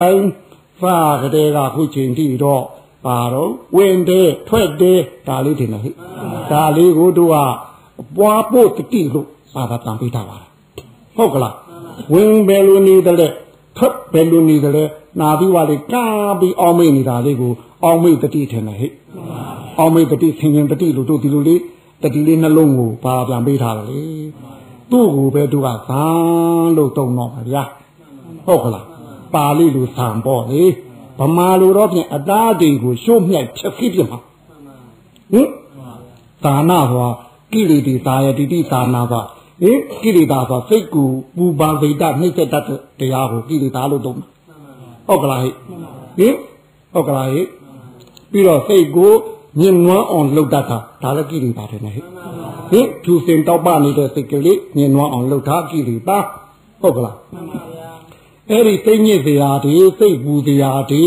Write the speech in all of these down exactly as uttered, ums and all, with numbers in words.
fa cái đây là khu chuyện thì đó bà đó quên đây thoát đây ta lấy thì này ta lấy của tôi à quá bố cái gì luôn bà ta làm bị thảo à không có là quên bê luôn đi đây thất bê luôn đi đây nào đi vào đây cá bị ông ấy đi ra đây của ông ấy tự thế này ông ấy tự sinh nhân tự lúc tôi tự lúc đi tự đi nó lông của bà làm bị thảo đấy tôi của bé tôi à sáng lúc tôi nói ra không có là bà lấy lúc sáng bỏ đấy bà mà lúc đó thì ở đó thì của số nhảy chấp khí gì mà ừ ta nào vào cái gì thì ta thì đi ta nào vào ấy cái gì ta vào cái của bu ba vậy ta nên sẽ đặt để ao của cái gì ta lúc đó ok lại ấy ok lại bây giờ cái của nhìn nó on lúc đó ta ta là cái gì ta thế này ấy chú xem tao ba này để cái gì nhìn nó on lúc đó cái gì ta ok lại ấy thì cái gì thì à thì cái bu thì à thì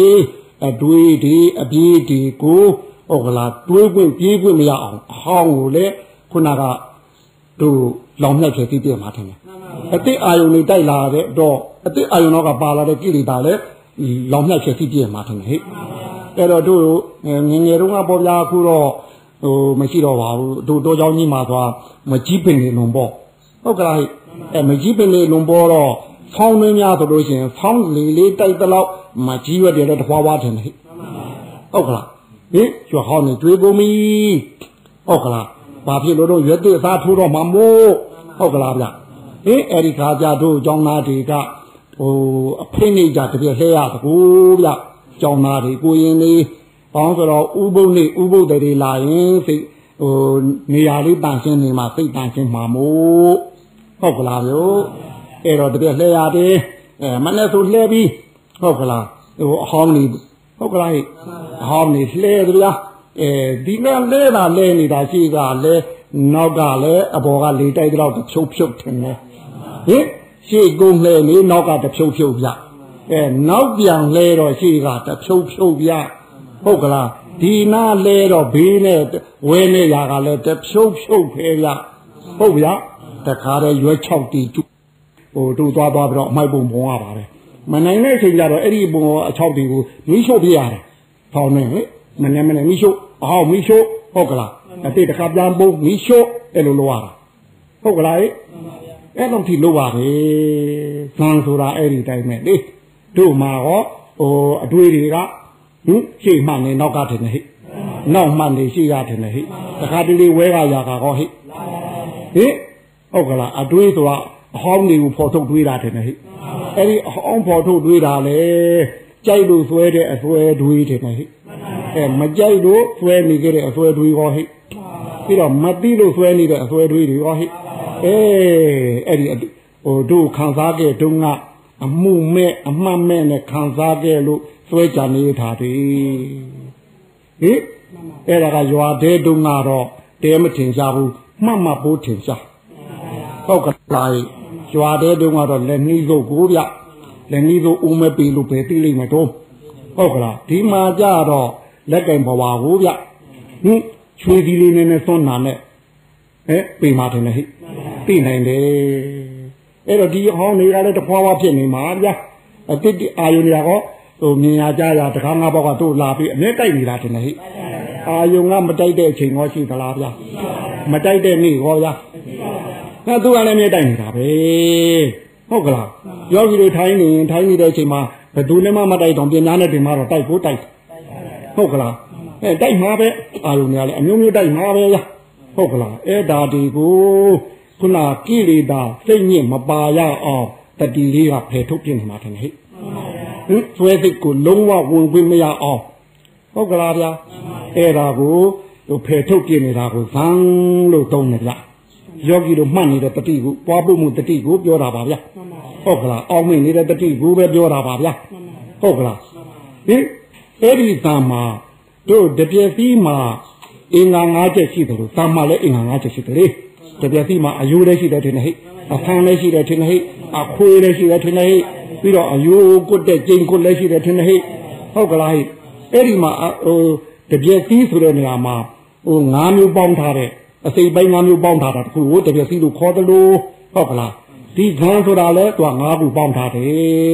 đuôi thì bì thì cố ok là đuôi quên bì quên mấy ông hong rồiคุณน่ะดูลองให้เฉยที่เปียมาถึงอติอายุนี่ได้ลาเด้ดออติอายุนอกก็ปาลาได้กิริตาเลยลองให้เฉยที่เปียมาถึงเฮ้แต่တော့ดูငငယ်တုန်းကပေါ်ပြအခုတော့ဟိုမရှိတော့ပါဘူးတို့တို့ကြောင့်ကြီးမှာသွားမကြီးပင်နေလုံးပေါ့ဟုတ်ကလားအဲမကြီးပင်နေလုံးပေါ်တော့ဖောင်းနှင်းများဆိုလို့ရှိရင်ဖောင်းလေလေးတိုက်တဲ့လောက်မကြီးရွက်တယ်လည်းတစ်ဖွာဖွာထင်တယ်ဟုတ်ကလားဟင်ကျွဟောင်းနေတွေးကုန်ပြီဟုတ်ကလားဘာဖြစ်လို့တော့ရွက်တဲ့သားထိုးတော့မှာမို့ဟုတ်ကလားဗျဟင်အဲ့ဒီခါကြတို့ကျောင်းသားတွေကဟိုအဖိနေကြတပြည့်လှဲရတကူဗျကျောင်းသားတွေကိုရင်လေးပေါင်းဆိုတော့ဥပုပ်နေဥပုပ်တွေလာရင်စိတ်ဟိုနေရာလေးတန်ရှင်းနေမှာစိတ်တန်ရှင်းမှာမို့ဟုတ်ကလားဗျအဲ့တော့တပြည့်လှဲရတယ်အဲမနဲ့ဆိုလှဲပြီးဟုတ်ကလားဟိုအဟောင်းနေဟုတ်ကလားအဟောင်းနေလှဲတယ်ဗျအဲဒီကလဲတာလဲနေတာရှိကလဲနောက်ကလဲအပေါ်ကလေတိုက်တော့ဖြုတ်ဖြုတ်ထင်တယ်ဟင်ရှေ့ကုန်းလဲနေနောက်ကတဖြုတ်ဖြုတ်ပြအဲနောက်ပြန်လဲတော့ရှေ့ကတဖြုတ်ဖြုတ်ပြဟုတ်ကလားဒီနာလဲတော့ဘေးနဲ့ဝဲနဲ့ຢာကလဲတဖြုတ်ဖြုတ်ဖဲပြဟုတ်ဗျာတခါတည်းရွက်၆တီဟိုတို့သွားသွားပြီးတော့အမိုက်ပုံပုံရပါတယ်မနိုင်တဲ့အချိန်ကျတော့အဲ့ဒီပုံအ၆တီကိုမီးရှို့ပြရတယ်ဖောင်းနေဟဲ့မနေမနေမီးရှို့အဟောင်းမီးရှို့ဟုတ်ကလားအတိတ်တစ်ခါပြန်ပုံမီးရှို့အဲ့လိုလုပ်ရတာဟုတ်ကလားအဲ့တော့ဒီလုပ်ရတယ်ဇန်ဆိုတာအဲ့ဒီတိုင်းပဲလေတို့မှာဟောဟိုအတွေ့တွေကဟင်ရှေ့မှန်နေနောက်ကထင်နေဟိနောက်မှန်နေရှေ့ရထင်နေဟိတခါတလေဝဲကရာကဟောဟိဟင်ဟုတ်ကလားအတွေ့ဆိုတာအဟောင်းတွေကိုဖော်ထုတ်တွေးတာထင်နေဟိအဲ့ဒီအဟောင်းဖော်ထုတ်တွေးတာလေကြိုက်လို့ဆွဲတဲ့အဆွဲတွေးထင်နေဟိအဲမကြိုက်လို့ဆွဲနေကြတဲ့အဆွဲတွေးဟောဟိပြီးတော့မသိလို့ဆွဲနေတဲ့အဆွဲတွေးတွေဟောဟိအေးအဲ့ဒီဟိုတို့ခံစားခဲ့တုန်းကအမှုမဲ့အမှတ်မဲ့နဲ့ခံစားခဲ့လို့ဆွဲကြနေတာတွေဟိအဲ့ဒါကရွာတဲ့တုန်းကတော့တဲမထင်ရှားဘူးမှတ်မှတ်ဖို့ထင်ရှားဟုတ်ကလားရွာတဲ့တုန်းကတော့လက်နှီးစုပ်ကိုဗျလက်နှီးစုပ်ဦးမပေးလို့ပဲသိလိမ့်မယ်တော့ဟုတ်ကလားဒီမှာကြတော့လက်ကင်ဘဝကိုဗျဟင်ချွေဒီလေးနဲ့နဲ့သွန်းနာနဲ့ဟဲ့ပြေးမှတယ်ဟိသိနိုင်တယ်အဲ့တော့ဒီဟောင်းတွေကလည်းတဖွာဖွာဖြစ်နေမှာဗျအတိတ်အာယုန်ရဟောဟိုမြင်ရကြရတကားငါးဘောက်ကတို့လာပြီးအမြဲတိုက်နေတာတယ်ဟိအာယုန်ကမတိုက်တဲ့အချိန်ဟောရှိသလားဗျမတိုက်တဲ့နေ့ဟောဗျအဲ့သူကလည်းအမြဲတိုက်နေတာပဲဟုတ်ကလားယောဂီတွေထိုင်းနေထိုင်းနေတဲ့အချိန်မှာဘယ်သူနဲ့မှမတိုက်တော့ပြင်များနဲ့တင်မှာတော့တိုက်ဖို့တိုက်ဟုတ်ကလားအဲတိုက်မှာပဲအာယုန်တွေကလည်းအမျိုးမျိုးတိုက်မှာပဲဗျဟုတ်ကလားအဲ့ဒါဒီကိုခုနကိလေသာစိတ်ညစ်မပါရအောင်တတိလေးကဖယ်ထုတ်ပြနေမှာတယ်ဟဲ့ဟင်သွဲစိတ်ကိုလုံးဝဝင်ခွင့်မရအောင်ဟုတ်ကလားဗျာအဲ့ဒါကိုဖယ်ထုတ်ပြနေတာကိုဇန်လို့သုံးတယ်ဗျယောဂီတို့မှတ်နေတဲ့တတိကိုပွားဖို့မှုတတိကိုပြောတာပါဗျဟုတ်ကလားအောင်းမင်းနေတဲ့တတိကိုပဲပြောတာပါဗျဟုတ်ကလားဟင်အဲ့ဒီဇာမှာတို့တပြည့်စည်းမှာအင်္ဂါ၅ချက်ရှိတယ်လို့ဇာမှာလည်းအင်္ဂါ၅ချက်ရှိတယ်လေတပြည့်စည်းမှာအယိုးလည်းရှိတယ်ထင်တယ်ဟဲ့အဖမ်းလည်းရှိတယ်ထင်တယ်ဟဲ့အခွေးလည်းရှိတယ်ထင်တယ်ဟဲ့ပြီးတော့အယိုးကွတ်တဲ့ကျိန်ကွတ်လည်းရှိတယ်ထင်တယ်ဟဲ့ဟုတ်ကလားဟဲ့အဲ့ဒီမှာဟိုတပြည့်စည်းဆိုတဲ့နေရာမှာဟို၅မျိုးပေါင်းထားတဲ့အစိပ်ပိုင်း၅မျိုးပေါင်းထားတာတခုကိုတပြည့်စည်းလို့ခေါ်တယ်လို့ဟုတ်ကလားဒီဇန်ဆိုတာလဲသူက၅ခုပေါင်းထားတယ်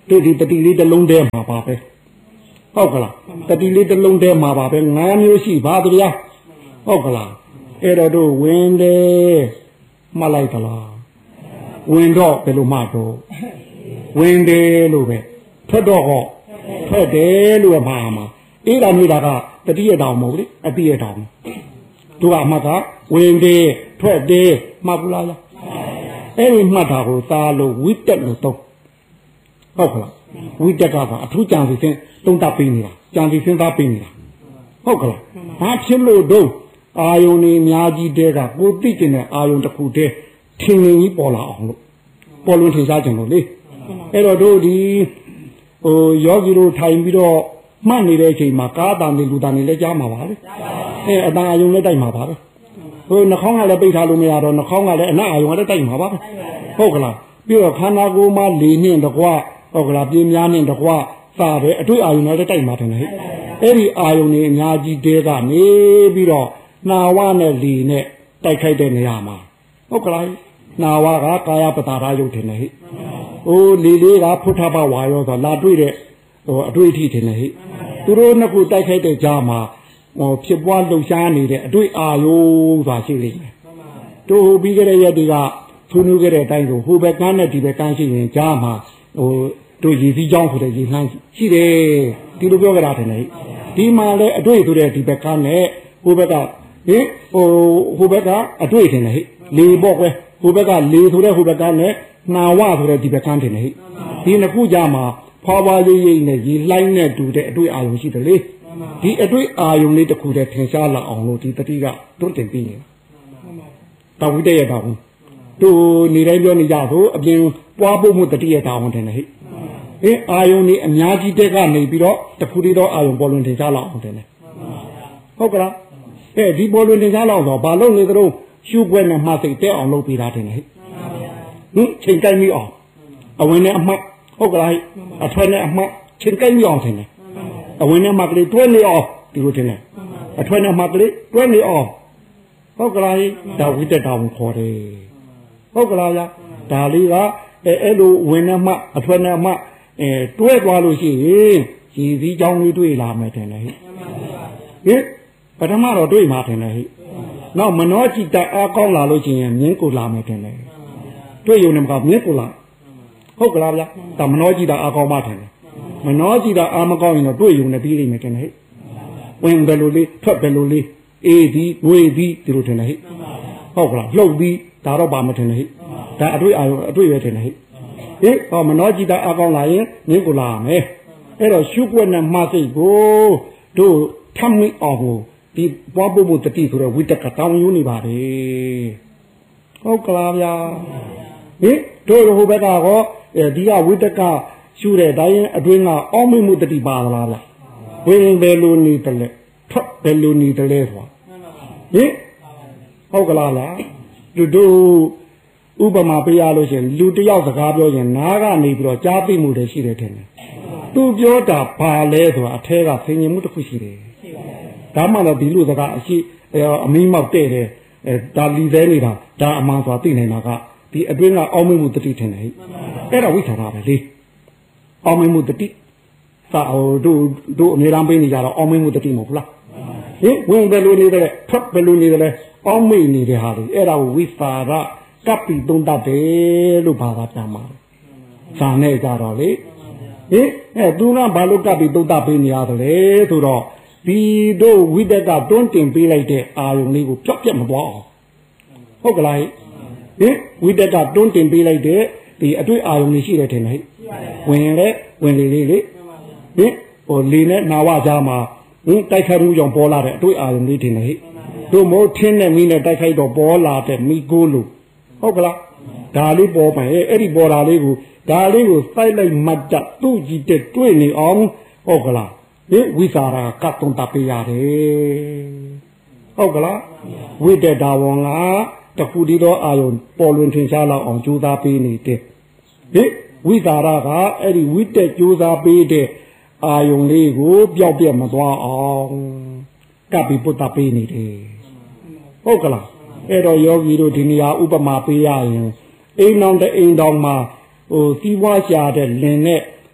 တို့ဒီတတိလေးတစ်လုံးတည်းမှာပါပဲဟုတ်ကလားတတိလေးတစ်လုံးတည်းမှာပါပဲငါးမျိုးရှိပါဗျာဟုတ်ကလားအဲ့တော့တို့ဝင်တယ်မှတ်လိုက်သလားဝင်တော့ဘယ်လိုမှတော့ဝင်တယ်လို့ပဲထွက်တော့ဟောထွက်တယ်လို့မှာမှာအဲ့ဒါမျိုးဒါကတတိယတောင်မဟုတ်လေအတိယတောင်တို့ကအမှတ်ကဝင်တယ်ထွက်တယ်မှတ်ဘူးလားအဲ့ဒီမှတ်တာကိုသာလို့ဝိတက်လို့တော့ဟုတ်ကလားဝိတက်ကကအထူးကြံစီစဉ်တုံးတပေးနေတာကြံစီစဉ်သားပေးနေတာဟုတ်ကလားဘာဖြစ်လို့တော့အာယုန်ကြီးအများကြီးတဲကကိုသိကျင်တဲ့အာယုန်တစ်ခုတည်းထင်မြင်ကြီးပေါ်လာအောင်လို့ပေါ်လွင်ထင်ရှားကြလို့လေအဲ့တော့တို့ဒီဟိုယောဂီတို့ထိုင်ပြီးတော့မှတ်နေတဲ့အချိန်မှာကားတန်နေလူတန်နေလည်းကြားမှာပါလေအဲအတန်အာယုန်လည်းတိုက်မှာပါပဲဟိုနှာခေါင်းကလည်းပိတ်ထားလို့မရတော့နှာခေါင်းကလည်းအနံ့အာယုန်လည်းတိုက်မှာပါပဲဟုတ်ကလားပြီးတော့ခန္ဓာကိုယ်မှာလေနှင့်တကွဟုတ်ကလားပြင်းများနှင့်တကွစားတယ်အတွေ့အာယုန်လည်းတိုက်မှာတယ်ဟဲ့အဲ့ဒီအာယုန်ကြီးအများကြီးတဲကနေပြီးတော့နာဝနဲ့လီနဲ့တိုက်ခိုက်တဲ့နေရာမှာဟုတ်ကလားနာဝကကာယပတာရယုတ်တယ်ဟဲ့ဟိုလီလေးကဖုထဘဝါရောဆိုလာတွေ့တဲ့ဟိုအတွေ့အထိတယ်ဟဲ့သူတို့နှစ်ခုတိုက်ခိုက်တဲ့ကြားမှာဟိုဖြစ်ပွားလှုပ်ရှားနေတဲ့အတွေ့အာယုန်ဆိုတာရှိလိမ့်မယ်တို့ပြီးကြတဲ့ရက်တွေကဆွေးနွေးကြတဲ့အတိုင်းကိုဟိုဘက်ကန်းနဲ့ဒီဘက်ကန်းရှိရင်ကြားမှာဟိုတို့ရည်စည်းကြောင်းဆိုတဲ့ရည်နှမ်းရှိတယ်ဒီလိုပြောကြတာတယ်ဟဲ့ဒီမှာလည်းအတွေ့ဆိုတဲ့ဒီဘက်ကန်းနဲ့ဟိုဘက်ကဟင်ဟိုဟိုဘက်ကအတွေ့တယ်ဟဲ့လေပေါ့ကွယ်ဟိုဘက်ကလေဆိုတဲ့ဟိုဘက်ကနဲ့နာဝဆိုတဲ့ဒီဘက်ကန်းတယ်ဟဲ့ဒီနှစ်ခုကြားမှာဖွာဖွာရိပ်ရိပ်နဲ့ရေလှိုင်းနဲ့တူတဲ့အတွေ့အာရုံရှိတယ်လေဒီအတွေ့အာရုံလေးတစ်ခုတည်းထင်ရှားလာအောင်လို့ဒီတတိကတွန့်တင်ပြီးနေတာတောက်ဝိတရဲ့တောင်းတို့နေတိုင်းပြောနေကြဆိုအပြင်ပွားဖို့မှုတတိယတောင်းတယ်ဟဲ့အင်းအာယုန်นี่အများကြီးတက်ကနေပြီးတော့တခုတည်းတော့အာယုန်ပေါ်လွင်ထင်ရှားလာအောင်တယ်ဟုတ်ကလားအဲဒီပေါ်လွင်ထင်ရှားလာတော့ဘာလို့နေသလိုရှုွက်နဲ့မှစိတ်တဲအောင်လုပ်ပေးတာတယ်ဟဲ့ဟင်ချိန်ကြိုက်မိအောင်အဝင်နဲ့အမှတ်ဟုတ်ကလားအထွက်နဲ့အမှတ်ချိန်ကြိုက်မိအောင်ထင်တယ်အဝင်နဲ့မှကလေးတွဲနေအောင်ဒီလိုထင်တယ်အထွက်နဲ့မှကလေးတွဲနေအောင်ဟုတ်ကလားဒါဝိတ္တတောင်ခေါ်တယ်ဟုတ်ကလားဒါလေးကအဲအဲ့လိုဝင်နဲ့မှအထွက်နဲ့မှအဲတွဲသွားလို့ရှိရင်ရည်စည်းကြောင်းလေးတွေ့လာမယ်ထင်တယ်ဟဲ့ဟင်ပထမတော့တွေ့မှာထင်တယ်ဟဲ့နောက်မနောจิตအားကောင်းလာလို့ရှိရင်မြင်းကိုလာမယ်ထင်တယ်တွေ့ရုံနဲ့မကမြင်းကိုလာဟုတ်ကလားဗျာဒါမနောจิตအားကောင်းမှထင်တယ်မနောจิตအားမကောင်းရင်တော့တွေ့ရုံနဲ့ပြီးလိမ့်မယ်ထင်တယ်ဟဲ့ဝင်ဘယ်လိုလေးထွက်ဘယ်လိုလေးအေးဒီဝေးဒီဒီလိုထင်တယ်ဟဲ့ဟုတ်ကလားလှုပ်ပြီးဒါတော့ပါမထင်တယ်ဟဲ့ဒါအတွေ့အာရုံအတွေ့ပဲထင်တယ်ဟဲ့ဟင်ဟောမနောจิตအားကောင်းလာရင်မြင်းကိုလာမယ်အဲ့တော့ရှုွက်နဲ့မှစိတ်ကိုတို့ထမ်းမိအောင်ကိုဒီပွားဖို့ဖို့တတိဆိုတော့ဝိတက်ကတောင်းယူနေပါလေဟုတ်ကလားဗျာဟင်တို့ဟိုဘက်ကဟောဒီကဝိတက်ကရှုတဲ့တိုင်းအတွင်းကအောက်မိမှုတတိပါလားဗျာဝင်ဘယ်လိုနေတယ်လဲထွက်ဘယ်လိုနေတယ်လဲဆိုတာဟင်ဟုတ်ကလားလားတို့တို့ဥပမာပေးရလို့ရှိရင်လူတယောက်စကားပြောရင်နားကနေပြီးတော့ကြားသိမှုတွေရှိတယ်ထင်တယ်သူပြောတာဘာလဲဆိုတာအထဲကဆင်ញင်မှုတစ်ခုရှိတယ်ဒါမှတော့ဒီလူစကားအရှိအမင်းမောက်တဲ့တယ်အဲဒါလီသေးနေတာဒါအမှန်ဆိုတာသိနေတာကဒီအတွင်းကအောက်မေ့မှုတတိထင်တယ်အဲ့ဒါဝိသရာပဲလေအောက်မေ့မှုတတိသာဟိုတို့တို့အများအားပေးနေကြတော့အောက်မေ့မှုတတိမဟုတ်ဘူးလားဟင်ဝင်ဘယ်လိုနေတယ်ထွက်ဘယ်လိုနေတယ်အောက်မေ့နေတဲ့ဟာလေအဲ့ဒါကိုဝိသရာကပ်ပြီးသုံးတတ်တယ်လို့ဘာသာပြန်မှာဇာနဲ့ကြတော့လေဟင်အဲသူကဘာလို့ကပ်ပြီးသုံးတတ်ပေးနေရတယ်လဲဆိုတော့ဒီတို့ဝိတက်ကတွန်းတင်ပေးလိုက်တဲ့အာယုံလေးကိုပြတ်ပြတ်မသွားအောင်ဟုတ်ကလားဟင်ဝိတက်ကတွန်းတင်ပေးလိုက်တဲ့ဒီအတွေ့အာယုံလေးရှိတယ်ထင်တယ်ဝင်လေဝင်လေလေးလေဟင်ဟိုလေနဲ့နာဝကြားမှာဟင်တိုက်ခိုက်မှုကြောင့်ပေါ်လာတဲ့အတွေ့အာယုံလေးထင်တယ်တို့မို့ထင်းနဲ့မီးနဲ့တိုက်ခိုက်တော့ပေါ်လာတဲ့မိကိုလို့ဟုတ်ကလားဒါလေးပေါ်ပါရဲ့အဲ့ဒီပေါ်လာလေးကိုဒါလေးကိုစိုက်လိုက်မှတ်တသူ့ကြည့်တဲ့တွေ့နေအောင်ဟုတ်ကလားဟင်ဝိသရာကတ်တုံတပေးရတယ်ဟုတ်ကလားဝိတ္တဒါဝံကတခုတည်းသောအာယုံပေါ်လွင်ထင်ရှားလောက်အောင်ကြိုးစားပေးနေတယ်ဟင်ဝိသရာကအဲ့ဒီဝိတ္တကြိုးစားပေးတဲ့အာယုံလေးကိုပျောက်ပြက်မသွားအောင်ကပ်ပြီးပုတ္တပေးနေတယ်ဟုတ်ကလားအဲ့တော့ယောဂီတို့ဒီနေရာဥပမာပေးရရင်အိမ်တော်တဲ့အိမ်တော်မှာဟိုစီးပွားရှာတဲ့လင်နဲ့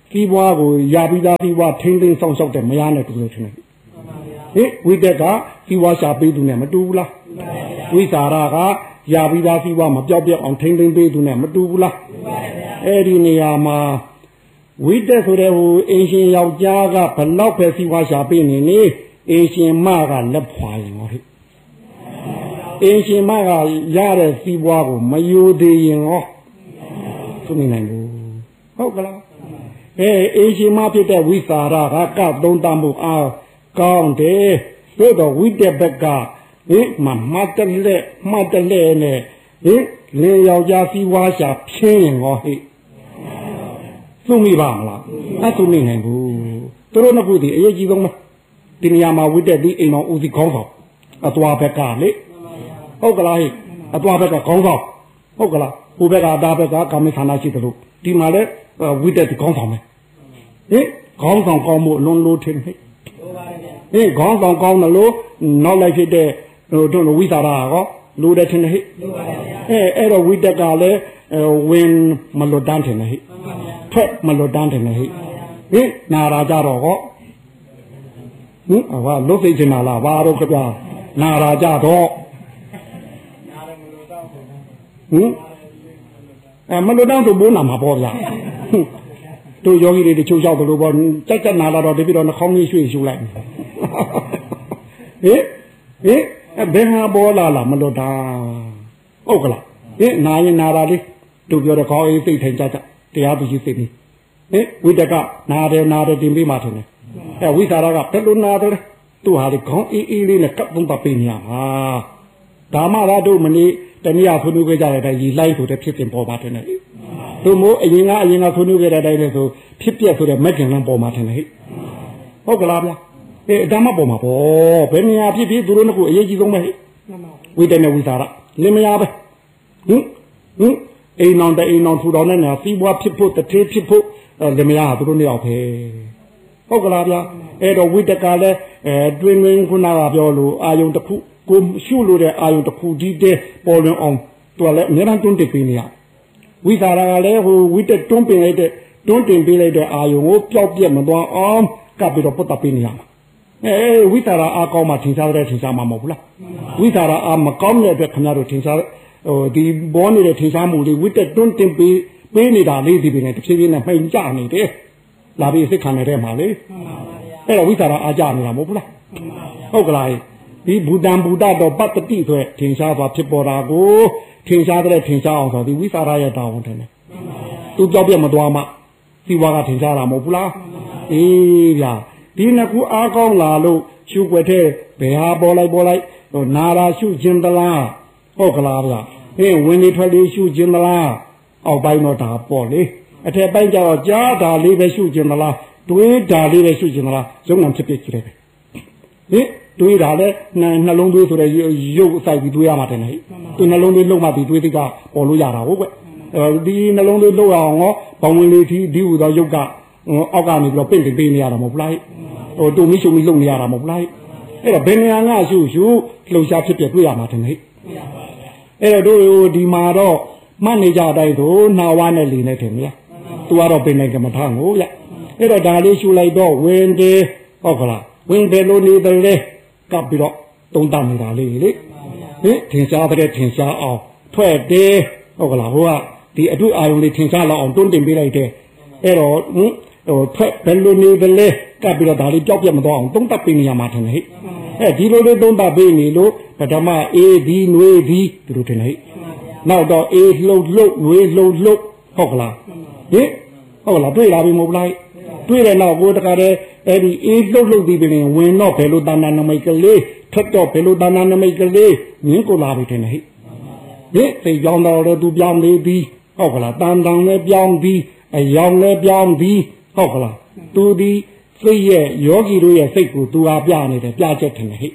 စီးပွားကိုရပြီးသားစီးပွားထိန်းသိမ်းဆောင်ရှောက်တဲ့မရနဲ့တူလို့ထင်တယ်ဟင်ဝိတက်ကစီးပွားရှာပေးသူနဲ့မတူဘူးလားဝိစာရကရပြီးသားစီးပွားမပြောက်ပြောက်အောင်ထိန်းသိမ်းပေးသူနဲ့မတူဘူးလားအဲ့ဒီနေရာမှာဝိတက်ဆိုတဲ့ဟိုအင်ရှင်ယောက်ျားကဘလောက်ပဲစီးပွားရှာပေးနေနေအင်ရှင်မကလက်ဖွာရင်ဟောဟိအင်ရှင်မကရတဲ့စီးပွားကိုမယိုသေးရင်ဟောသူမနိုင်ဘူးဟုတ်ကလားအဲအင်ရှင်မဖြစ်တဲ့ဝိစာရကကသုံးတမှုအားကောင်းတယ်တို့တော့ဝိတက်ဘက်ကဟင်မမတ်တလဲမတ်တလဲနဲ့ဟင်လေယောက်ျားစီးပွားရှာဖြင်းရင်ဟောဟိသူမိပါမလားအဲ့သူမိနိုင်ဘူးသူတို့နှစ်ခုဒီအရေးကြီးဆုံးပဲဒီနေရာမှာဝိတက်ဒီအိမ်တော်ဦးစီးခေါင်းဆောင်အသွားဘက်ကလေဟုတ်ကလားဟိအသွားဘက်ကခေါင်းဆောင်ဟုတ်ကလားဟိုဘက်ကအသားဘက်ကကာမိဌာနရှိတယ်လို့ဒီမှာလဲဝိတက်ဒီခေါင်းဆောင်ပဲဟင်ခေါင်းဆောင်ကောင်းမှုအလွန်လိုထင်ဟိဟင်ခေါင်းဆောင်ကောင်းတယ်လို့နောက်လိုက်ဖြစ်တဲ့ဟိုတို့ဝိစာရကောလိုတယ်ထင်တယ်ဟိအဲအဲ့တော့ဝိတက်ကလည်းဝင်မလွတ်တန်းထင်တယ်ဟိထွက်မလွတ်တန်းတယ်ဟိဟင်နာရာကြတော့ဟောဟင်ဟာလုတ်သိချင်တာလားဘာတော့ကြပြနာရာကြတော့ဟင်အဲမလွတ်တန်းဆိုဘိုးနာမှာပေါ့ဗျာတို့ယောဂီတွေတချို့ရောက်တယ်လို့ပေါ့ကြက်ကြက်နာလာတော့တပြည့်တော့နှာခေါင်းကြီးရွှေ့ရှူလိုက်ဟင်ဟင်ဘယ်ဟာပေါ်လာလားမလွတ်တာဟုတ်ကလားဟင်နာရင်နာတာလေးတို့ပြောတော့ခေါင်းအေးစိတ်ထိုင်ကြကြတရားသူကြီးစိတ်နေဟင်ဝိတက်ကနာတယ်နာတယ်တင်ပေးမှထင်တယ်အဲဝိသရာကဘယ်လိုနာတယ်သူဟာဒီခေါင်းအေးအေးလေးနဲ့ကပ်သုံးပတ်ပေးနေရမှာဒါမှသာတို့မနေ့တနည်းအားဆွေးနွေးကြတဲ့အတိုင်းရီလိုက်ဆိုတဲ့ဖြစ်စဉ်ပေါ်မှာထင်တယ်တို့မို့အရင်ကအရင်ကဆွေးနွေးကြတဲ့အတိုင်းလေဆိုဖြစ်ပြက်ဆိုတဲ့မက်ကင်လန်းပေါ်မှာထင်တယ်ဟဲ့ဟုတ်ကလားဗျာအဲဒါမှပေါ်မှာပေါ့ဘယ်နေရာဖြစ်ဖြစ်သူတို့နှစ်ခုအရေးကြီးဆုံးပဲဟဲ့ဝိတက်နဲ့ဝိသရာလင်မယားပဲဟင်ဟင်အိမ်အောင်တဲ့အိမ်အောင်ထူတော်နဲ့ညာစီးပွားဖြစ်ဖို့တထေးဖြစ်ဖို့လင်မယားကသူတို့နှစ်ယောက်ပဲဟုတ်ကလားဗျာအဲ့တော့ဝိတက်ကလည်းအဲတွင်တွင်ခုနကပြောလို့အာယုံတစ်ခုကိုရှုလို့တဲ့အာယုံတစ်ခုဒီတဲ့ပေါ်လွင်အောင်သူကလည်းအများအားတွန်းတင်ပေးနေရဝိသရာကလည်းဟိုဝိတက်တွန်းပင်လိုက်တဲ့တွန်းတင်ပေးလိုက်တဲ့အာယုံကိုပျောက်ပြက်မသွားအောင်ကပ်ပြီးတော့ပုတ်တပေးနေရမှာအဲဝိသရာအားကောင်းမှထင်ရှားတဲ့ထင်ရှားမှာမဟုတ်ဘူးလားဝိသရာအားမကောင်းတဲ့အတွက်ခင်ဗျားတို့ထင်ရှားဟိုဒီဘောနေတဲ့ထင်ရှားမှုလေးဝိတက်တွန်းတင်ပေးပေးနေတာလေးဒီပင်နဲ့တစ်ဖြည်းဖြည်းနဲ့မှိန်ကြနေတယ်လာပြီးစိတ်ခံနေတဲ့မှာလေအဲ့တော့ဝိသရာအားကြနေတာမဟုတ်ဘူးလားဟုတ်ကလားဒီဘူတံဘူတတော်ပတ္တိဆိုထင်ရှားသွားဖြစ်ပေါ်တာကိုထင်ရှားတဲ့ထင်ရှားအောင်ဆိုဒီဝိသရာရဲ့တာဝန်တယ်သူကြောက်ပြတ်မသွားမှဒီဝါကထင်ရှားတာမဟုတ်ဘူးလားအေးဗျာဒီနှစ်ခုအားကောင်းလာလို့ရှုွက်တဲ့ဘယ်ဟာပေါ်လိုက်ပေါ်လိုက်ဟိုနာရာရှုခြင်းသလားဟုတ်ကလားဗျာဟင်းဝင်နေထွက်လေးရှုခြင်းသလားအောက်ပိုင်းတော့ဒါပေါ့လေအထက်ပိုင်းကျတော့ကြားတာလေးပဲရှုခြင်းသလားတွေးတာလေးပဲရှုခြင်းသလားရုံနာဖြစ်ဖြစ်ကြည့်တယ်ဟင်တွေးတာလဲနှလုံးသွေးဆိုတဲ့ရုပ်အစိုက်ပြီးတွေးရမှာတယ်ဟဲ့သူနှလုံးသွေးလုံးမှဒီတွေးသိကပေါ်လို့ရတာဟုတ်ကွအဲဒီနှလုံးသွေးလုံးအောင်ဟောဘောင်ဝင်လေးဒီဒီဟူသောရုပ်ကအောက်ကနေပြီးတော့ပင့်တင်ပေးနေရတာမဟုတ်လားဟိုတူမိရှုံမိလုံနေရတာမဟုတ်လားအဲ့တော့ဘယ်နေရာကရှုရှုလှုပ်ရှားဖြစ်ပြတွေ့ရမှာတယ်ဟဲ့အဲ့တော့တို့ဒီမှာတော့မှတ်နေကြတိုင်းတို့နှာဝါနဲ့လီနဲ့တယ်မလားသူကတော့ပင်နိုင်ကမ္မထငို့ရအဲ့တော့ဒါလေးရှုလိုက်တော့ဝင်တယ်ဟုတ်ကလားဝင်တယ်လို့နေတယ်လေကပ်ပြီးတော့တုံးတနေတာလေးလေဟင်ထင်ရှားတဲ့ထင်ရှားအောင်ထွက်တယ်ဟုတ်ကလားဟိုကဒီအထုအာယုံလေးထင်ရှားလောက်အောင်တွန်းတင်ပေးလိုက်တယ်အဲ့တော့ဟင်ဟိုထွက်ဘယ်လိုနေတယ်လဲကပ်ပြီးတော့ဒါလေးကြောက်ပြတ်မသွားအောင်တုံးတပေးနေရမှာထင်တယ်ဟဲ့အဲဒီလိုလေးတုံးတပေးနေလို့ပထမအေးဒီနွေးဒီသူတို့ထင်တယ်ဟဲ့နောက်တော့အေးလှုပ်လှုပ်နွေးလှုပ်လှုပ်ဟုတ်ကလားဟင်ဟုတ်လားတွေ့လာပြီမဟုတ်လားတွေ့တဲ့နောက်ကိုတခါတည်းအဲ့ဒီအေးလှုပ်လှုပ်ပြီးပြင်ဝင်တော့ဘယ်လိုတဏ္ဍာနမိတ်ကလေးထွက်တော့ဘယ်လိုတဏ္ဍာနမိတ်ကလေးငင်းကိုလာပြီတင်ဟဲ့ဟင်သိကြောင်းတော်သူပြောင်းနေပြီဟုတ်ကလားတန်တန်လည်းပြောင်းပြီးအယောင်လည်းပြောင်းပြီးဟုတ်ကလားသူဒီစိတ်ရဲ့ယောဂီတို့ရဲ့စိတ်ကိုသူအားပြနေတယ်ပြချက်တင်ဟဲ့ဟင်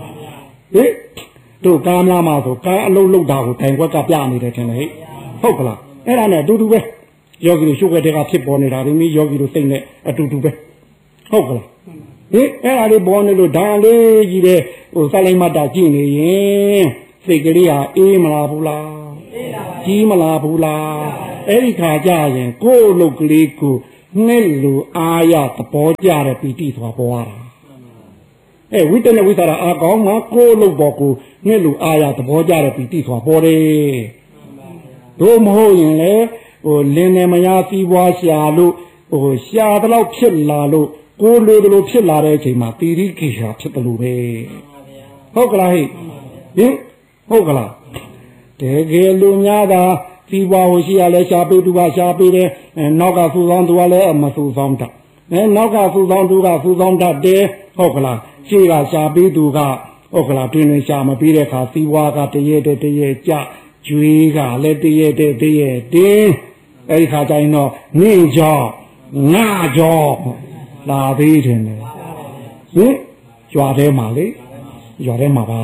တို့ကားများမှာဆိုကားအလုံးလုံးတာကိုတိုင်ခွက်ကပြနေတယ်တင်ဟဲ့ဟုတ်ကလားအဲ့ဒါနဲ့အတူတူပဲယောဂီတို့ရှုပ်ွက်တဲ့ကဖြစ်ပေါ်နေတာဒီမိယောဂီတို့စိတ်နဲ့အတူတူပဲဟုတ်ကလားဟင်အဲ့ဒါလေးပေါ်နေလို့ဒါလေးကြီးတဲ့ဟိုစလိုက်မတာကြည့်နေရင်စိတ်ကလေးဟာအေးမလားဘူးလားကြီးမလားဘူးလားအဲ့ဒီခါကြရင်ကိုယ်လုတ်ကလေးကိုနဲ့လူအားရသဘောကြတဲ့ပီတိဆိုတာပေါ်ရတာအဲဝိတ္တနဲ့ဝိသရာအာကောင်းမှာကိုယ်လို့ပေါ်ကိုနဲ့လူအားရသဘောကြတဲ့ပီတိဆိုတာပေါ်တယ်တို့မဟုတ်ရင်လေဟိုလင်းနေမရစီးပွားရှာလို့ဟိုရှာတော့ဖြစ်လာလို့ကိုယ်လိုလိုဖြစ်လာတဲ့အချိန်မှာတိရိကိရှာဖြစ်တယ်လို့ပဲဟုတ်ကလားဟိဟင်ဟုတ်ကလားတကယ်လူများသာစီးပွားဟိုရှိရလဲရှာပေးသူကရှာပေးတယ်နောက်ကစူဆောင်သူကလည်းမစူဆောင်တတ်အဲနောက်ကစူဆောင်သူကစူဆောင်တတ်တယ်ဟုတ်ကလားရှေ့ကရှာပေးသူကဟုတ်ကလားတွင်တွင်ရှာမပေးတဲ့အခါစီးပွားကတရေတရေကြကျွေးကလည်းတရေတရေတင်းအဲဒီခါကျရင်တော့နင့်ကြောင့်ငါကြောင့်လာသေးတယ်ဟင်ကြွားသေးမှာလေကြွားသေးမှာပါ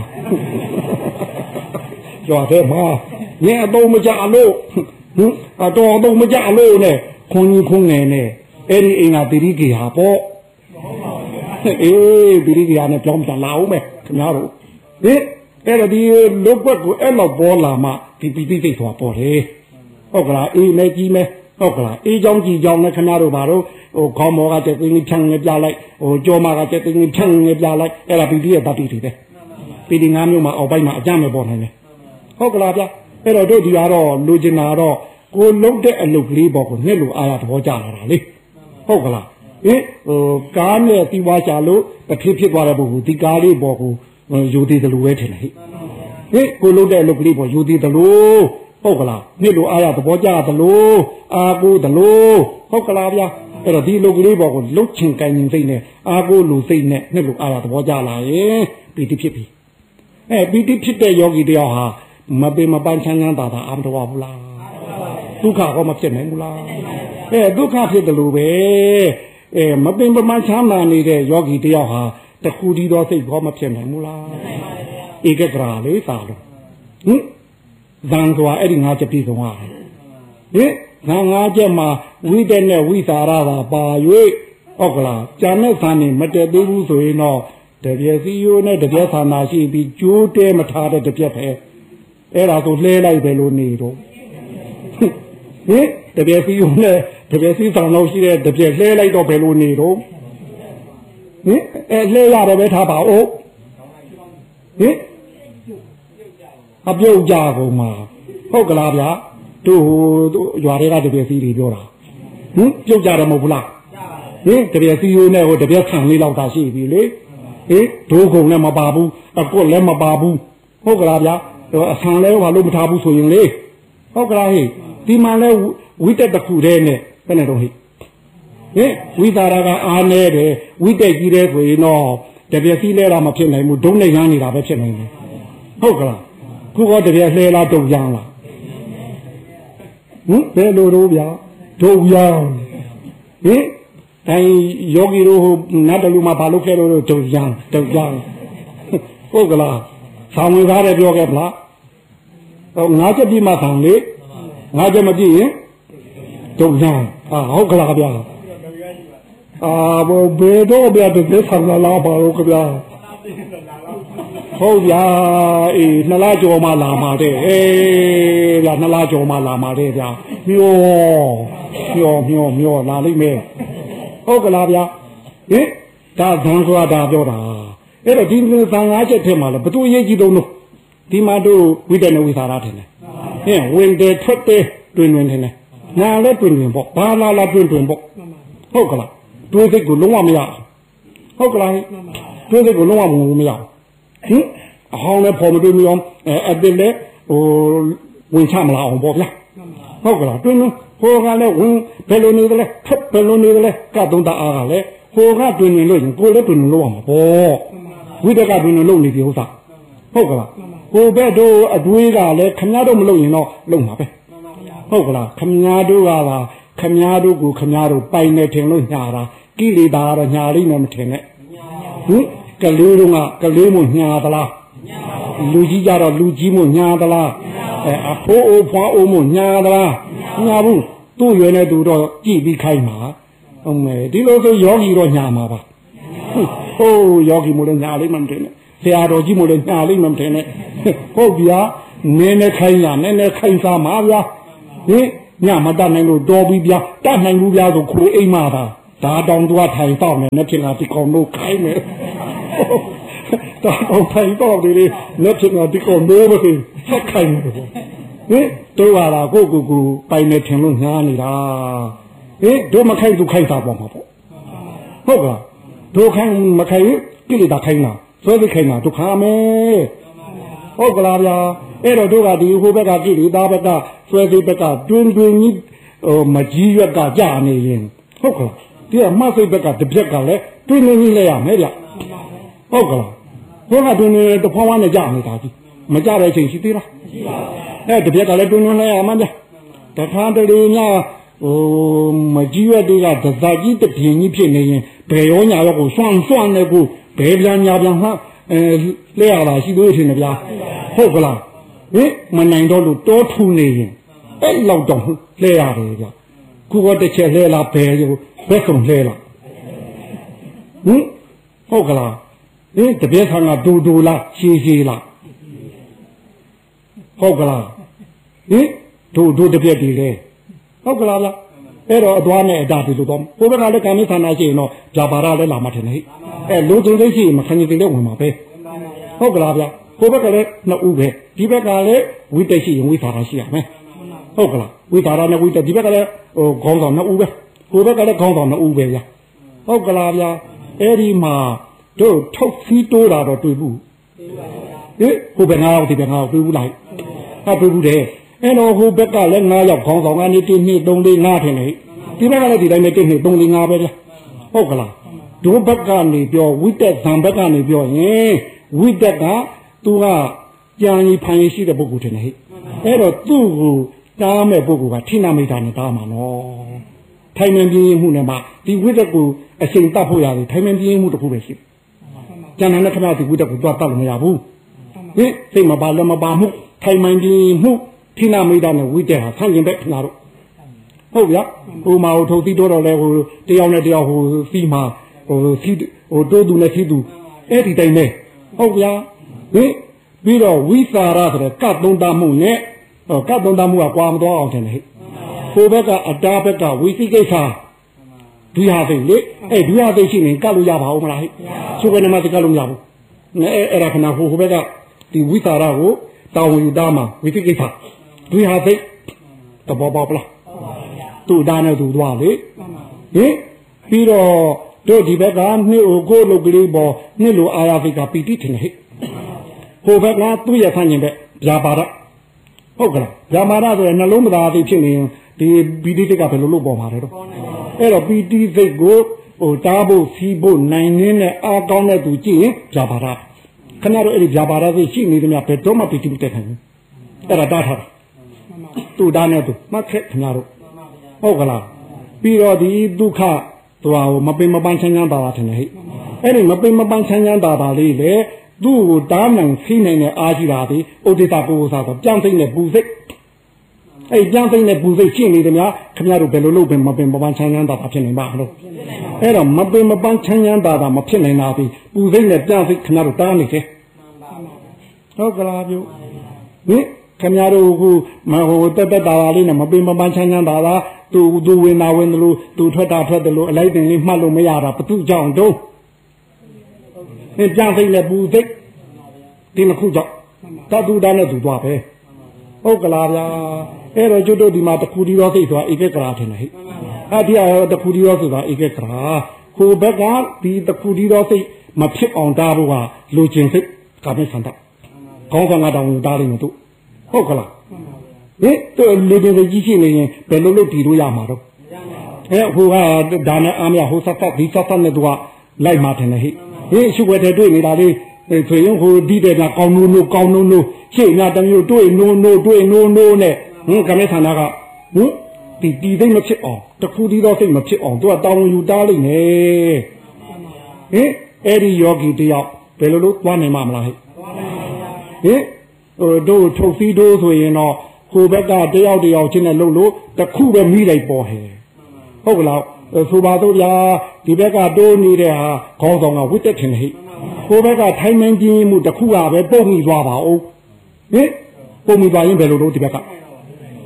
ကြွားသေးမှာညအတော့မကြလို့ဟင်အတော်တော့မကြလို့နဲ့ခွန်ကြီးခွန်ငယ်နဲ့အဲ့ဒီအိမ်ကတိရိကေဟာပေါ့အေးတိရိကေဟာနဲ့ပြောင်းပြန်လာအောင်မယ်ခင်ဗျားတို့ဟင်အဲ့ဒါဒီလုတ်ွက်ကိုအဲ့လောက်ပေါ်လာမှဒီပီတိစိတ်ဆိုတာပေါ်တယ်ဟုတ်ကလားအေးမဲကြီးမဲဟုတ်ကလားအေးချောင်းကြီးချောင်းနဲ့ခင်ဗျားတို့ဘာလို့ဟိုခေါင်းမော်ကတဲ့တင်းကြီးဖြန့်ငယ်ပြလိုက်ဟိုကြောမကတဲ့တင်းကြီးဖြန့်ငယ်ပြလိုက်အဲ့ဒါပီတိရဲ့တတိတွေပဲပီတိငါးမျိုးမှာအောက်ပိုင်းမှာအကြမ်းပဲပေါ်နိုင်တယ်ဟုတ်ကလားဗျအဲ့တော့တို့ဒီကတော့လူကျင်တာတော့ကိုလုံးတဲ့အလုပ်ကလေးပေါ်ကိုနှစ်လူအားရသဘောကျလာတာလေဟုတ်ကလားဟင်ဟိုကားနဲ့တီးပွားချလို့တစ်ဖြစ်ဖြစ်သွားတဲ့ပုဂ္ဂိုလ်ဒီကားလေးပေါ်ကိုယူသေးတယ်လို့ပဲထင်တယ်ဟိဟင်ကိုလုံးတဲ့အလုပ်ကလေးပေါ်ယူသေးတယ်လို့ဟုတ်ကလားနှစ်လူအားရသဘောကျတယ်လို့အာကိုတယ်လို့ဟုတ်ကလားဗျအဲ့တော့ဒီအလုပ်ကလေးပေါ်ကိုလှုပ်ချင်ကိုင်ရင်စိတ်နဲ့အာကိုလူစိတ်နဲ့နှစ်လူအားရသဘောကျလာရင်ပီတိဖြစ်ပြီအဲပီတိဖြစ်တဲ့ယောဂီတယောက်ဟာမပေမပန်းချမ်းချမ်းသာသာအာမတော်ဘူးလားဒုက္ခကောမဖြစ်နိုင်ဘူးလားအဲဒုက္ခဖြစ်တယ်လို့ပဲအဲမပင်ပန်းချမ်းသာနေတဲ့ယောဂီတယောက်ဟာတခုတည်းသောစိတ်ကောမဖြစ်နိုင်ဘူးလားဧကဂရာလေးသာလို့ဟင်ဇံစွာအဲ့ဒီငါးချက်ပြည့်စုံရတယ်ဟင်ငါငါးချက်မှာဝိတ္တနဲ့ဝိသရာသာပါ၍ဟုတ်ကလားဇာနဲ့ဇာနေမတည့်သေးဘူးဆိုရင်တော့တပြည့်စီယိုနဲ့တပြည့်သာနာရှိပြီးကျိုးတဲမထားတဲ့တပြည့်ပဲအဲ့ဒါဆိုလှဲလိုက်ပဲလို့နေတော့ဟင်တပြည့်စီယုံနဲ့တပြည့်စီဆောင်လို့ရှိတဲ့တပြည့်လှဲလိုက်တော့ပဲလို့နေတော့ဟင်အဲလှဲရတယ်ပဲထားပါဦးဟင်အပြုတ်ကြကုန်မှာဟုတ်ကလားဗျာတို့ရွာတွေကတပြည့်စီတွေပြောတာဟင်ပြုတ်ကြတယ်မဟုတ်ဘူးလားဟင်တပြည့်စီယုံနဲ့ဟိုတပြည့်ခံလေးလောက်သာရှိပြီလေဟင်ဒိုးကုန်လည်းမပါဘူးအကွက်လည်းမပါဘူးဟုတ်ကလားဗျာအဆန်လဲဘာလို့မထားဘူးဆိုရင်လေဟုတ်ကလားဟိဒီမှာလဲဝိတက်တစ်ခုတည်းနဲ့ဘယ်နဲ့တော့ဟိဟင်ဝိသရာကအားနေတယ်ဝိတက်ကြီးတဲ့ဆိုရင်တော့တပြည့်စီလဲတာမဖြစ်နိုင်ဘူးဒုံးနဲ့ရမ်းနေတာပဲဖြစ်နိုင်တယ်ဟုတ်ကလားခုကတပြည့်လှဲလားဒုံရမ်းလားဟင်ဘယ်လိုတော့ဗျာဒုံရမ်းဟင်တိုင်းယောဂီတို့နတ်တလူမှာဘာလို့ခဲလို့ဒုံရမ်းဒုံရမ်းဟုတ်ကလားဆောင်ဝင်သားတယ်ပြောခဲ့ဗလားဟောငါးချက်ပြမှဆောင်လေငါးချက်မပြည့်ရင်ဒုံရမ်းအာဟုတ်ကလားဗျာအာဘောဘေတော့ဗျာတကယ်ဆောင်လာပါလို့ကြဗျာဟုတ်ဗျာအေးနှစ်လားကြော်မှလာမှာတဲ့အေးဗျာနှစ်လားကြော်မှလာမှာတဲ့ဗျာမျောမျောမျောမျောလာလိမ့်မယ်ဟုတ်ကလားဗျာဟင်ဒါဇန်ဆိုတာဒါပြောတာအဲ့တော့ဒီသံဃာချက်ထဲမှာလည်းဘသူအရေးကြီးဆုံးလို့ဒီမှာတို့ဝိတ္တနဲ့ဝိသရာထင်တယ်ဟင်ဝင်တယ်ထွက်တယ်တွင်တွင်ထင်တယ်နာလည်းတွင်တွင်ပေါ့ဘာလာလာတွင်တွင်ပေါ့ဟုတ်ကလားတွေးစိတ်ကိုလုံးဝမရဟုတ်ကလားတွေးစိတ်ကိုလုံးဝမမရဟင်အဟောင်းလည်းပေါ်မတွေးမရောအဲအတစ်လည်းဟိုဝင်ချမလာအောင်ပေါ့ဗျာဟုတ်ကလားတွင်တွင်ဟိုကလည်းဝင်ဘယ်လိုနေတယ်လဲထွက်ဘယ်လိုနေတယ်လဲကသုံးတအားကလည်းဟိုကတွင်တွင်လို့ရင်ကိုလည်းတွင်တွင်လို့ရမှာပေါ့ဝိတ္တကတွင်တွင်လို့နေပြီဥစ္စာဟုတ်ကလားကိုဘက်တို့အတွေးကလည်းခမည်းတော်မလုပ်ရင်တော့လုံမှာပဲဟုတ်ကလားခမည်းတော်ကပါခမည်းတော်ကိုခမည်းတော်ပိုင်နေထင်လို့ညာတာကိလေသာကတော့ညာလိမ့်မယ်မထင်နဲ့ဟင်ကလေးတို့ကကလေးမို့ညာသလားလူကြီးကြတော့လူကြီးမို့ညာသလားအဲအဖိုးအိုဖွားအိုမို့ညာသလားညာဘူးသူ့ရွယ်နဲ့သူတော့ကြည့်ပြီးခိုင်းမှာဟုတ်မယ်ဒီလိုဆိုယောဂီတော့ညာမှာပါဟိုးယောဂီမို့လည်းညာလိမ့်မှမထင်နဲ့ဆရာတော်ကြီးမို့လည်းညာလိမ့်မှမထင်နဲ့ဟုတ်ဗျာနည်းနည်းခိုင်းရနည်းနည်းခိုင်းစားမှာဗျာဟင်ညမတတ်နိုင်လို့တော်ပြီးပြတတ်နိုင်ဘူးပြဆိုခိုးအိမ်မှာတာဒါတောင်သူကထိုင်တော့မယ်နဲ့ဖြစ်လာဒီကောင်တို့ခိုင်းမယ်ဒါတော့ထိုင်တော့ဒီလေနဲ့ဖြစ်လာဒီကောင်တို့ပဲဆက်ခိုင်းတယ်ဟင်တို့ဟာလားကိုကိုကိုပိုင်နေထင်လို့ညားနေတာဟင်တို့မခိုင်းသူခိုင်းတာပေါ့မှာပေါ့ဟုတ်ကဲ့တို့ခိုင်းမခိုင်းကိလေသာခိုင်းတာဆွဲပြီးခိုင်းတာဒုက္ခမယ်ဟုတ်ကလားဗျာအဲ့တော့တို့ကဒီဟိုဘက်ကကိလေသာဘက်ကဆွဲပြီးဘက်ကတွင်းတွင်းကြီးဟိုမကြီးရွက်ကကြာနေရင်ဟုတ်ကဲ့ဒီကမဆိတ်ဘက်ကတစ်ပြက်ကလည်းတွင်းတွင်းကြီးလဲရမယ်ဗျဟုတ်ကလားဘုရားတွင်းတွင်းတဖွားဖွားနဲ့ကြာနေတာကြီးမကြတဲ့အချိန်ရှိသေးလားမရှိပါဘူးအဲ့တစ်ပြက်ကလည်းတွင်းတွင်းလဲရမှာဗျတခါတလေညဟိုမကြီးရွက်တွေကဒဇာကြီးတပြင်းကြီးဖြစ်နေရင်ဘယ်ရောညာရောကိုစွန့်စွန့်နေကိုဘယ်ပြန်ညာပြန်ဟာအဲလဲရတာရှိသေးတယ်ဗျာဟုတ်ကလားဟင်မနိုင်တော့လို့တောထူနေရင်အဲ့လောက်တော့လဲရတယ်ဗျခုကတစ်ချက်လဲလာဘယ်ရောဘယ်ကုန်လဲလာဟင်ဟုတ်ကလားဟင်တပည့်ဆံကဒူဒူလားရှည်ရှည်လားဟုတ်ကလားဟင်ဒူဒူတပည့်ဒီလေဟုတ်ကလားဗျအဲ့တော့အသွားနဲ့အတာဒီလိုတော့ဘုရားကလည်းကာမိသနာရှိရင်တော့ဂျာပါရလည်းလာမှထင်တယ်ဟဲ့အဲလူသူလေးရှိရင်မခံရင်လည်းဝင်မှာပဲဟုတ်ကလားဗျဘုရားကလည်းနှစ်ဦးပဲဒီဘက်ကလည်းဝိတက်ရှိရင်ဝိသရာရှိရမယ်ဟုတ်ကလားဝိသရာနဲ့ဝိတက်ဒီဘက်ကလည်းဟိုခေါင်းဆောင်နှစ်ဦးပဲဘုရားကလည်းခေါင်းဆောင်နှစ်ဦးပဲဗျဟုတ်ကလားဗျအဲ့ဒီမှာတို့ထုတ်ဖီးတိုးတာတော့တွေ့ဘူးဟင်ဟိုဘက်ငါးယောက်ဒီဘက်ငါးယောက်တွေ့ဘူးလားဟာတွေ့ဘူးတယ်အဲ့တော့ဟိုဘက်ကလည်းငါးယောက်ခေါင်းဆောင်ကနေတစ်နှစ်သုံးလေးငါးထင်တယ်ဒီဘက်ကလည်းဒီတိုင်းနဲ့တစ်နှစ်သုံးလေးငါးပဲဗျဟုတ်ကလားဒုဘက်ကနေပြောဝိတက်ဇံဘက်ကနေပြောရင်ဝိတက်ကသူကကြံကြီးဖန်ရရှိတဲ့ပုဂ္ဂိုလ်ထင်တယ်ဟဲ့အဲ့တော့သူ့ကိုတားမဲ့ပုဂ္ဂိုလ်ကထိနာမိတာနဲ့တားမှာနော်ထိုင်မှန်ပြင်းမှုနဲ့မှဒီဝိတက်ကိုအချိန်တတ်ဖို့ရတယ်ထိုင်မှန်ပြင်းမှုတစ်ခုပဲရှိတယ်ကျန်တဲ့ခဏဒီဝိတက်ကိုတော့တတ်လို့မရဘူးဟင်စိတ်မပါလည်းမပါမှုထိုင်မှန်ပြင်းမှုထိနာမိတာနဲ့ဝိတက်ဟာဆန့်ကျင်ဘက်ခဏတော့ဟုတ်ဗျာဟိုမှာဟိုထုတ်ပြီးတော့လဲဟိုတယောက်နဲ့တယောက်ဟိုစီမှာဟိုစီဟိုတိုးသူနဲ့စီသူအဲ့ဒီတိုင်းပဲဟုတ်ဗျာဟင်ပြီးတော့ဝိသရာဆိုတဲ့ကတ်သုံးတမှုနဲ့ဟောကတ်သုံးတမှုကကွာမတော်အောင်တယ်ဟဲ့ဟိုဘက်ကအတားဘက်ကဝိသိကိစ္စဒုရသိလေအဲ့ဒုရသိရှိရင်ကတ်လို့ရပါဦးမလားဟဲ့သူကနေမှကတ်လို့မရဘူးနဲ့အဲ့ဒါခဏဟိုဟိုဘက်ကဒီဝိသရာကိုတာဝန်ယူတာမှာဝိသိကိစ္စဒုရသိတဘောပေါက်လားသူ့ဒါနဲ့သူသွားလေဟင်ပြီးတော့တို့ဒီဘက်ကနှစ်ကိုကိုလုတ်ကလေးပေါ်နှစ်လိုအာရဖိကပီတိထင်တယ်ဟဲ့ဟိုဘက်ကသူ့ရဆန့်ကျင်တဲ့ဗျာပါဒဟုတ်ကလားဗျာပါဒဆိုရင်နှလုံးမသားသိဖြစ်နေရင်ဒီပီတိစိတ်ကဘယ်လိုလုပ်ပေါ်မှာလဲတော့အဲ့တော့ပီတိစိတ်ကိုဟိုတားဖို့စီးဖို့နိုင်နေတဲ့အားကောင်းတဲ့သူကြည့်ရင်ဗျာပါဒခဏတော့အဲ့ဒီဗျာပါဒသိရှိနေတယ်များဘယ်တော့မှပီတိမတက်နိုင်ဘူးအဲ့ဒါတားထားတယ်သူ့ဒါနဲ့သူမှတ်ခဲ့ခင်ဗျားတို့ဟုတ်ကလားပြီးတော့ဒီဒုက္ခသူဟာမပင်မပန်းချမ်းချမ်းသာတာထင်တယ်ဟဲ့အဲ့ဒီမပင်မပန်းချမ်းချမ်းသာတာလေးလေသူ့ကိုတားနိုင်ဖိနိုင်တဲ့အားရှိတာဒီဥဒိတာကိုယ်စားဆိုပြန်သိတဲ့ပူစိတ်အဲ့ပြန်သိတဲ့ပူစိတ်ရှိနေတယ်များခင်ဗျားတို့ဘယ်လိုလုပ်ပင်မပင်မပန်းချမ်းချမ်းသာတာဖြစ်နိုင်ပါမလို့အဲ့တော့မပင်မပန်းချမ်းချမ်းသာတာမဖြစ်နိုင်တာဒီပူစိတ်နဲ့ပြန်သိခင်ဗျားတို့တားနေတယ်ဟုတ်ကလားပြုဟင်ခင်ဗျားတို့ကမဟိုတက်တက်တာလေးနဲ့မပင်မပန်းချမ်းချမ်းသာတာသူသူဝင်တာဝင်တယ်လို့သူထွက်တာထွက်တယ်လို့အလိုက်တင်လေးမှတ်လို့မရတာဘသူကြောင့်တုံးသင်ပြန်သိနေပူသိဒီနှစ်ခုကြောင့်တတူတာနဲ့သူသွားပဲဟုတ်ကလားဗျာအဲ့တော့ကျွတ်တို့ဒီမှာတခုဒီရောသိသွားဧကကရာထင်တယ်ဟဲ့အဲ့ဒီအတခုဒီရောဆိုတာဧကကရာဟိုဘက်ကဒီတခုဒီရောသိမဖြစ်အောင်တားဖို့ကလူချင်းစိတ်ကာမေဆန္ဒခေါင်းဆောင်ကတောင်တားလိမ့်မယ်သူဟုတ်ကလားဟင်တို့လူတွေကြီးရှိနေရင်ဘယ်လိုလုပ်တည်လို့ရမှာတော့အဲဟိုကဒါနဲ့အားမရဟိုဆက်ဆက်ဒီဆက်ဆက်နဲ့သူကလိုက်မှတယ်ဟဲ့ဟင်ရှုွယ်တဲ့တွေ့နေတာလေးဆိုရင်ဟိုဒီတဲ့ကကောင်းနိုးနိုးကောင်းနိုးနိုးရှေ့များတမျိုးတွေ့နိုးနိုးတွေ့နိုးနိုးနဲ့ဟင်ကမေသနာကဟင်ဒီဒီသိမဖြစ်အောင်တခုဒီတော့စိတ်မဖြစ်အောင်သူကတောင်းယူတားလိုက်နေဟင်အဲ့ဒီယောဂီတယောက်ဘယ်လိုလုပ်သွားနိုင်မှာမလားဟဲ့ဟင်ဟိုတို့ထုတ်ဖီးတို့ဆိုရင်တော့ဟိုဘက်ကတယောက်တယောက်ချင်းနဲ့လှုပ်လို့တခုပဲမိလိုက်ပေါ်ဟဲ့ဟုတ်ကလားဆိုပါတော့ဗျာဒီဘက်ကတိုးနေတဲ့ဟာခေါင်းဆောင်ကဝိတက်ခင်ဟိဟိုဘက်ကထိုင်မှန်ပြင်းမှုတခုကပဲပုံမိသွားပါဦးဟင်ပုံမိသွားရင်ဘယ်လိုလုပ်ဒီဘက်ကဟ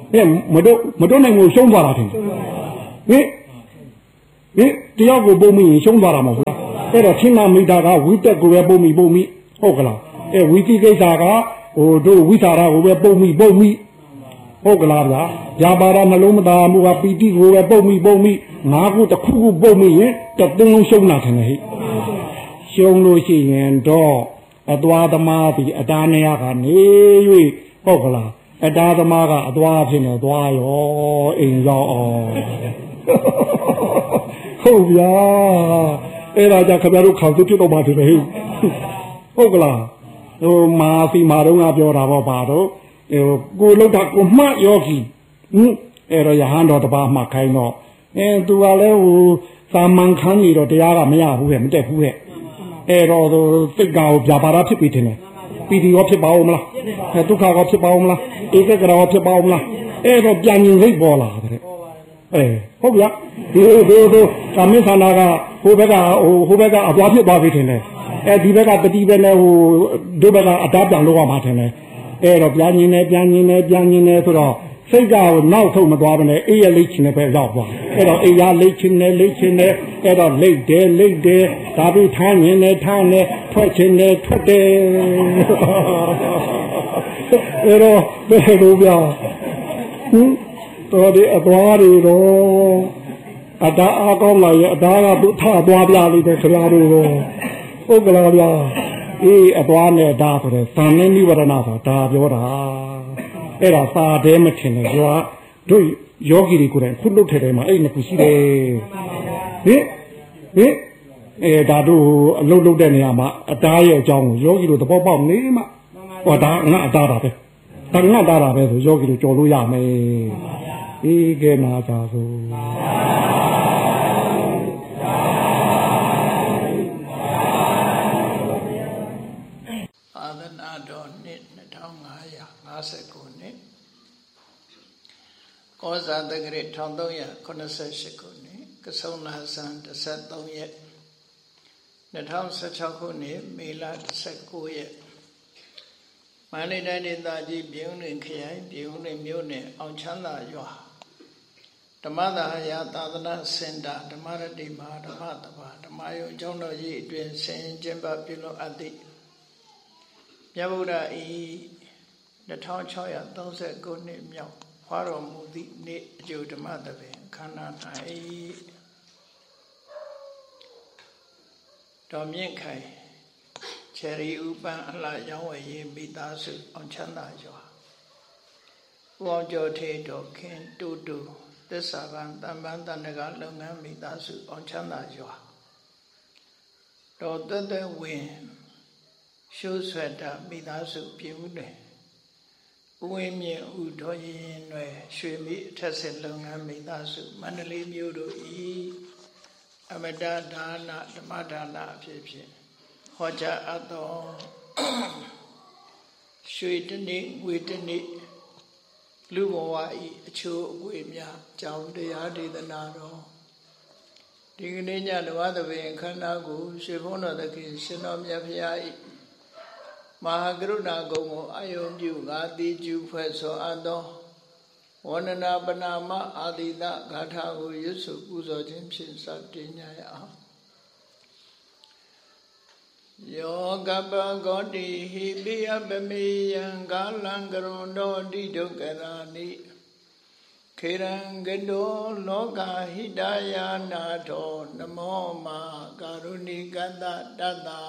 အဲမတော့မတော့နိုင်ဘူးရှုံးသွားတာထင်ဟင်ဟင်တယောက်ကိုပုံမိရင်ရှုံးသွားတာမဟုတ်လားအဲ့တော့ထင်နာမိတာကဝိတက်ကိုပဲပုံမိပုံမိဟုတ်ကလားအဲဝိတိကိစ္စကဟိုတို့ဝိသရာကိုပဲပုံမိပုံမိဟုတ်ကလားဗျာญาပါရနှလုံးမသားမှုကပီတိကိုပဲပုံမိပုံမိငါးခုတစ်ခုခုပုံမိရင်တသိန်းလုံးရှုံးလာတယ်ဟဲ့ရှုံးလို့ရှိရင်တော့အသွားသမားဒီအတားနေရကနေ၍ဟုတ်ကလားအတားသမားကအသွားဖြစ်နေသွားရောအိမ်ရောက်အောင်ဟုတ်ဗျာအဲ့ဒါကြခင်ဗျားတို့ခေါင်းစုပြတော့မှတယ်ဟဲ့ဟုတ်ကလားဟိုမာစီမာတော့ငါပြောတာပေါ့ပါတော့ဟိုကိုလောက်တာကိုမှတ်ယောဂီဟင်အဲ့တော့ယဟန်တော်တပါးမှခိုင်းတော့အဲသူကလည်းဟိုသာမန်ခန်းနေတော့တရားကမရဘူးရဲ့မတက်ဘူးရဲ့အဲ့တော့စိတ်ကောဗျာပါရဖြစ်ပြီးတင်တယ်ပီတိရောဖြစ်ပါဦးမလားအဲဒုက္ခရောဖြစ်ပါဦးမလားဧကဂရောဖြစ်ပါဦးမလားအဲ့တော့ပြန်ရင်စိတ်ပေါ်လာတဲ့အဲဟုတ်ဗျာဒီဒီဒီကာမင်းဆန္ဒကဟိုဘက်ကဟိုဟိုဘက်ကအသွားဖြစ်သွားပြီတင်တယ်အဲဒီဘက်ကတတိပဲနဲ့ဟိုဒုဘက်ကအတားပြန်လောက်ရမှာတင်တယ်အဲ့တော့ပြန်ရင်လည်းပြန်ရင်လည်းပြန်ရင်လည်းဆိုတော့စိတ်ကနောက်ထုတ်မသွားဘဲနဲ့အေးရလိတ်ချင်တဲ့ပဲရောက်သွားအဲ့တော့အေးရလိတ်ချင်တယ်လိတ်ချင်တယ်အဲ့တော့လိတ်တယ်လိတ်တယ်ဒါပြီးထိုင်းရင်လည်းထိုင်းတယ်ထွက်ချင်တယ်ထွက်တယ်အဲ့တော့ဘယ်လိုပြောဟင်တော်ဒီအသွားတွေတော့အတားအားကောင်းလာရဲ့အတားကသူထသွားပြလိမ့်တယ်ခင်ဗျားတို့ဟုတ်ကလားဗျာအေးအသွားနဲ့ဒါဆိုတဲ့သံနေနိဝရဏဆိုတာပြောတာအဲ့ဒါသာတဲမထင်နဲ့ပြောတို့ယောဂီတွေကိုယ်တိုင်ခုတ်လုတ်ထဲထဲမှာအဲ့နှစ်ခုရှိတယ်ဟင်ဟင်အဲဒါတို့အလုတ်လုတ်တဲ့နေရာမှာအတားရဲ့အကြောင်းကိုယောဂီတို့သဘောပေါက်နေမှဟောဒါငါအတားတာပဲဒါငါတားတာပဲဆိုယောဂီတို့ကြော်လို့ရမယ်အေးကဲနာသာဆိုကောဇာတက္ကရာတစ်သုံးရာခုနှစ်ဆယ့်ရှစ်ခုနှစ်ကဆုံနာဆန်တစ်ဆယ့်သုံးရက်နှစ်ထောင်ဆယ့်ခြောက်ခုနှစ်မေလတစ်ဆယ့်ကိုးရက်မန္တလေးတိုင်းဒေသကြီးပြည်ဦးလွင်ခရိုင်ပြည်ဦးလွင်မြို့နယ်အောင်ချမ်းသာရွာဓမ္မသာယသာသနာစင်တာဓမ္မရတိမဟာဓမ္မတပါဓမ္မယုံအကြောင်းတော်ကြီးအတွင်ဆင်ကျင်းပပြုလုပ်အပ်သည့်မြတ်ဗုဒ္ဓဤနှစ်ထောင်ခြောက်ရာသုံးဆယ့်ကိုးနှစ်မြောက်ဖွာတော်မူသည့်နေ့အကျိုးဓမ္မသဘင်ခန္ဓာ၌တော်မြင့်ခိုင်ချယ်ရီဥပန်းအလှရောင်းဝယ်ရေးမိသားစုအောင်ချမ်းသာရွာဦးအောင်ကျော်ထေတော်ခင်တူတူသစ္စာပန်တမ္ပန်းတဏ္ဍကလုပ်ငန်းမိသားစုအောင်ချမ်းသာရွာတော်သက်သက်ဝင်ရှုဆွဲတာမိသားစုပြည်ဦးတွင်ဥဝင်းမြင့်ဥတော်ရင်တွင်ရွှေမိအထက်ဆက်လုပ်ငန်းမိသားစုမန္တလေးမြို့တို့ဤအမတဒါနဓမ္မဒါနအဖြစ်ဖြင့်ဟောကြားအပ်သောရွှေတနေ့ငွေတနေ့လူဘဝဤအချိုးအကွေများကြောင်းတရားဒေသနာတော်ဒီကနေ့ညဓမ္မသဘင်ခန္ဓာကိုရွှေဘုန်းတော်သခင်ရှင်တော်မြတ်ဖရာဤမဟာကရုဏာဂုဏ်ကိုအာယုံပြုငါတိကျူဖွဲ့ဆိုအပ်သောဝန္ဒနာပနာမအာတိတဂါထာကိုရွတ်ဆိုပူဇော်ခြင်းဖြင့်စတင်ကြရအောင်ယောကပဂောတိဟိပိယပမေယံကာလံကရွန်တောတိဒုက္ခရာနိခေရံကတောလောကဟိတယာနာထောနမောမာကာရုဏိကတတတ္တ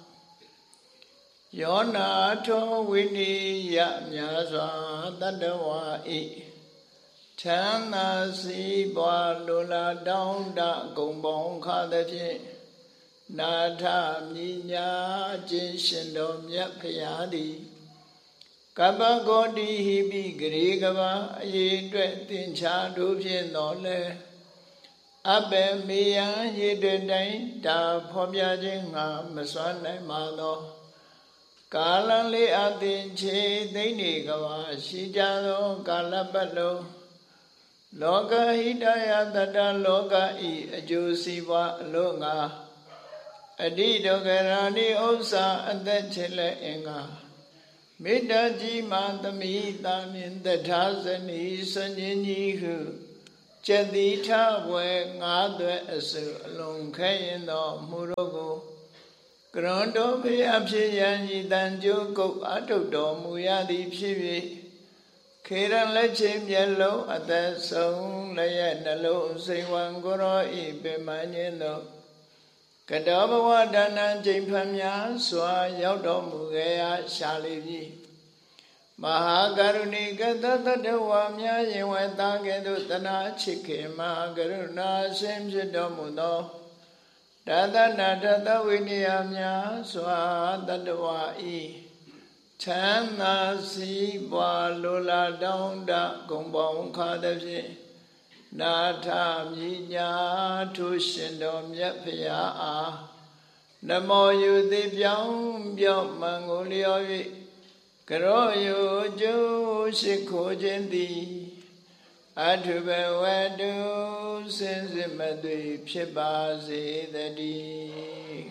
ယောနာထောဝိနိယမြာစွာတတ္တဝါဤချမ်းသာစီးပွားလိုလားတောင်းတဂုံပေါင်းခါသဖြင့်နာထမြညာခြင်းရှင်တော်မြတ်ဖရာသည်ကပ္ပဂောတိဟိပိဂရေကဘာအရေးအတွက်သင်္ချာတို့ဖြင့်တော်လဲအဘေမေယံဟိတတိုင်းဒါဖော်ပြခြင်းငါမစွမ်းနိုင်ပါသောကာလလေးအသင်ချေသိမ့်နေကဘာရှိကြသောကာလပတ်လုံးလောကဟိတယတတလောကဤအကျိုးစီးပွားအလို့ငါအတိဒုက္ခရာနိဥစ္စာအသက်ချေလက်အင်္ဂါမေတ္တာကြီးမှသမိတာမြင်တထာဇနီစဉ္ဉ္ကြီးဟုကျက်တိထဘွယ်ငါးသွဲအစုအလုံးခဲရင်သောမှုတို့ကိုကရွန်တော်ဖေအဖြစ်ရန်ဤတန်ကြိုးကုတ်အထုတ်တော်မူရသည်ဖြစ်၍ခေရန်လက်ချင်းမျက်လုံးအသက်ဆုံးလည်းရဲ့နှလုံးစိတ်ဝံကိုရောဤပင်မညင်းသောကတောဘဝဒါနံကျိန်ဖန်များစွာရောက်တော်မူခဲ့ရာရှာလိပြီမဟာကရုဏီကတတတဝါများရင်ဝဲသားကဲ့သို့တနာချစ်ခင်မဟာကရုဏာရှင်ဖြစ်တော်မူသောတသနာတသဝိနည်းများစွာတတဝါဤချမ်းသာစီးပွားလိုလားတောင်းတဂုံပေါင်းခါသည်ဖြင့်နာထမြညာထုရှင်တော်မြတ်ဖရာအားနမောယုတိပြောင်းပြောင်းမှန်ကိုလျော်၍ကရောယုကျိုးရှိခိုးခြင်းသည်အထုဘဝတုစင်စစ်မသွေဖြစ်ပါစေတည်း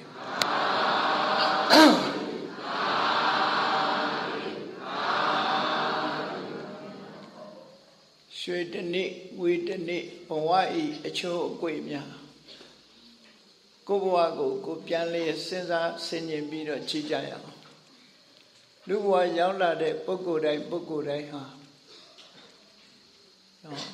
ရွှေတနည်းဝေတနည်းဘဝဤအချိုးအကွေ့များကိုဘဝကိုကိုပြန်လေစဉ်းစားဆင်ခြင်ပြီးတော့ကြည့်ကြရအောင်လူဘဝရောက်လာတဲ့ပုဂ္ဂိုလ်တိုင်းပုဂ္ဂိုလ်တိုင်းဟာနော်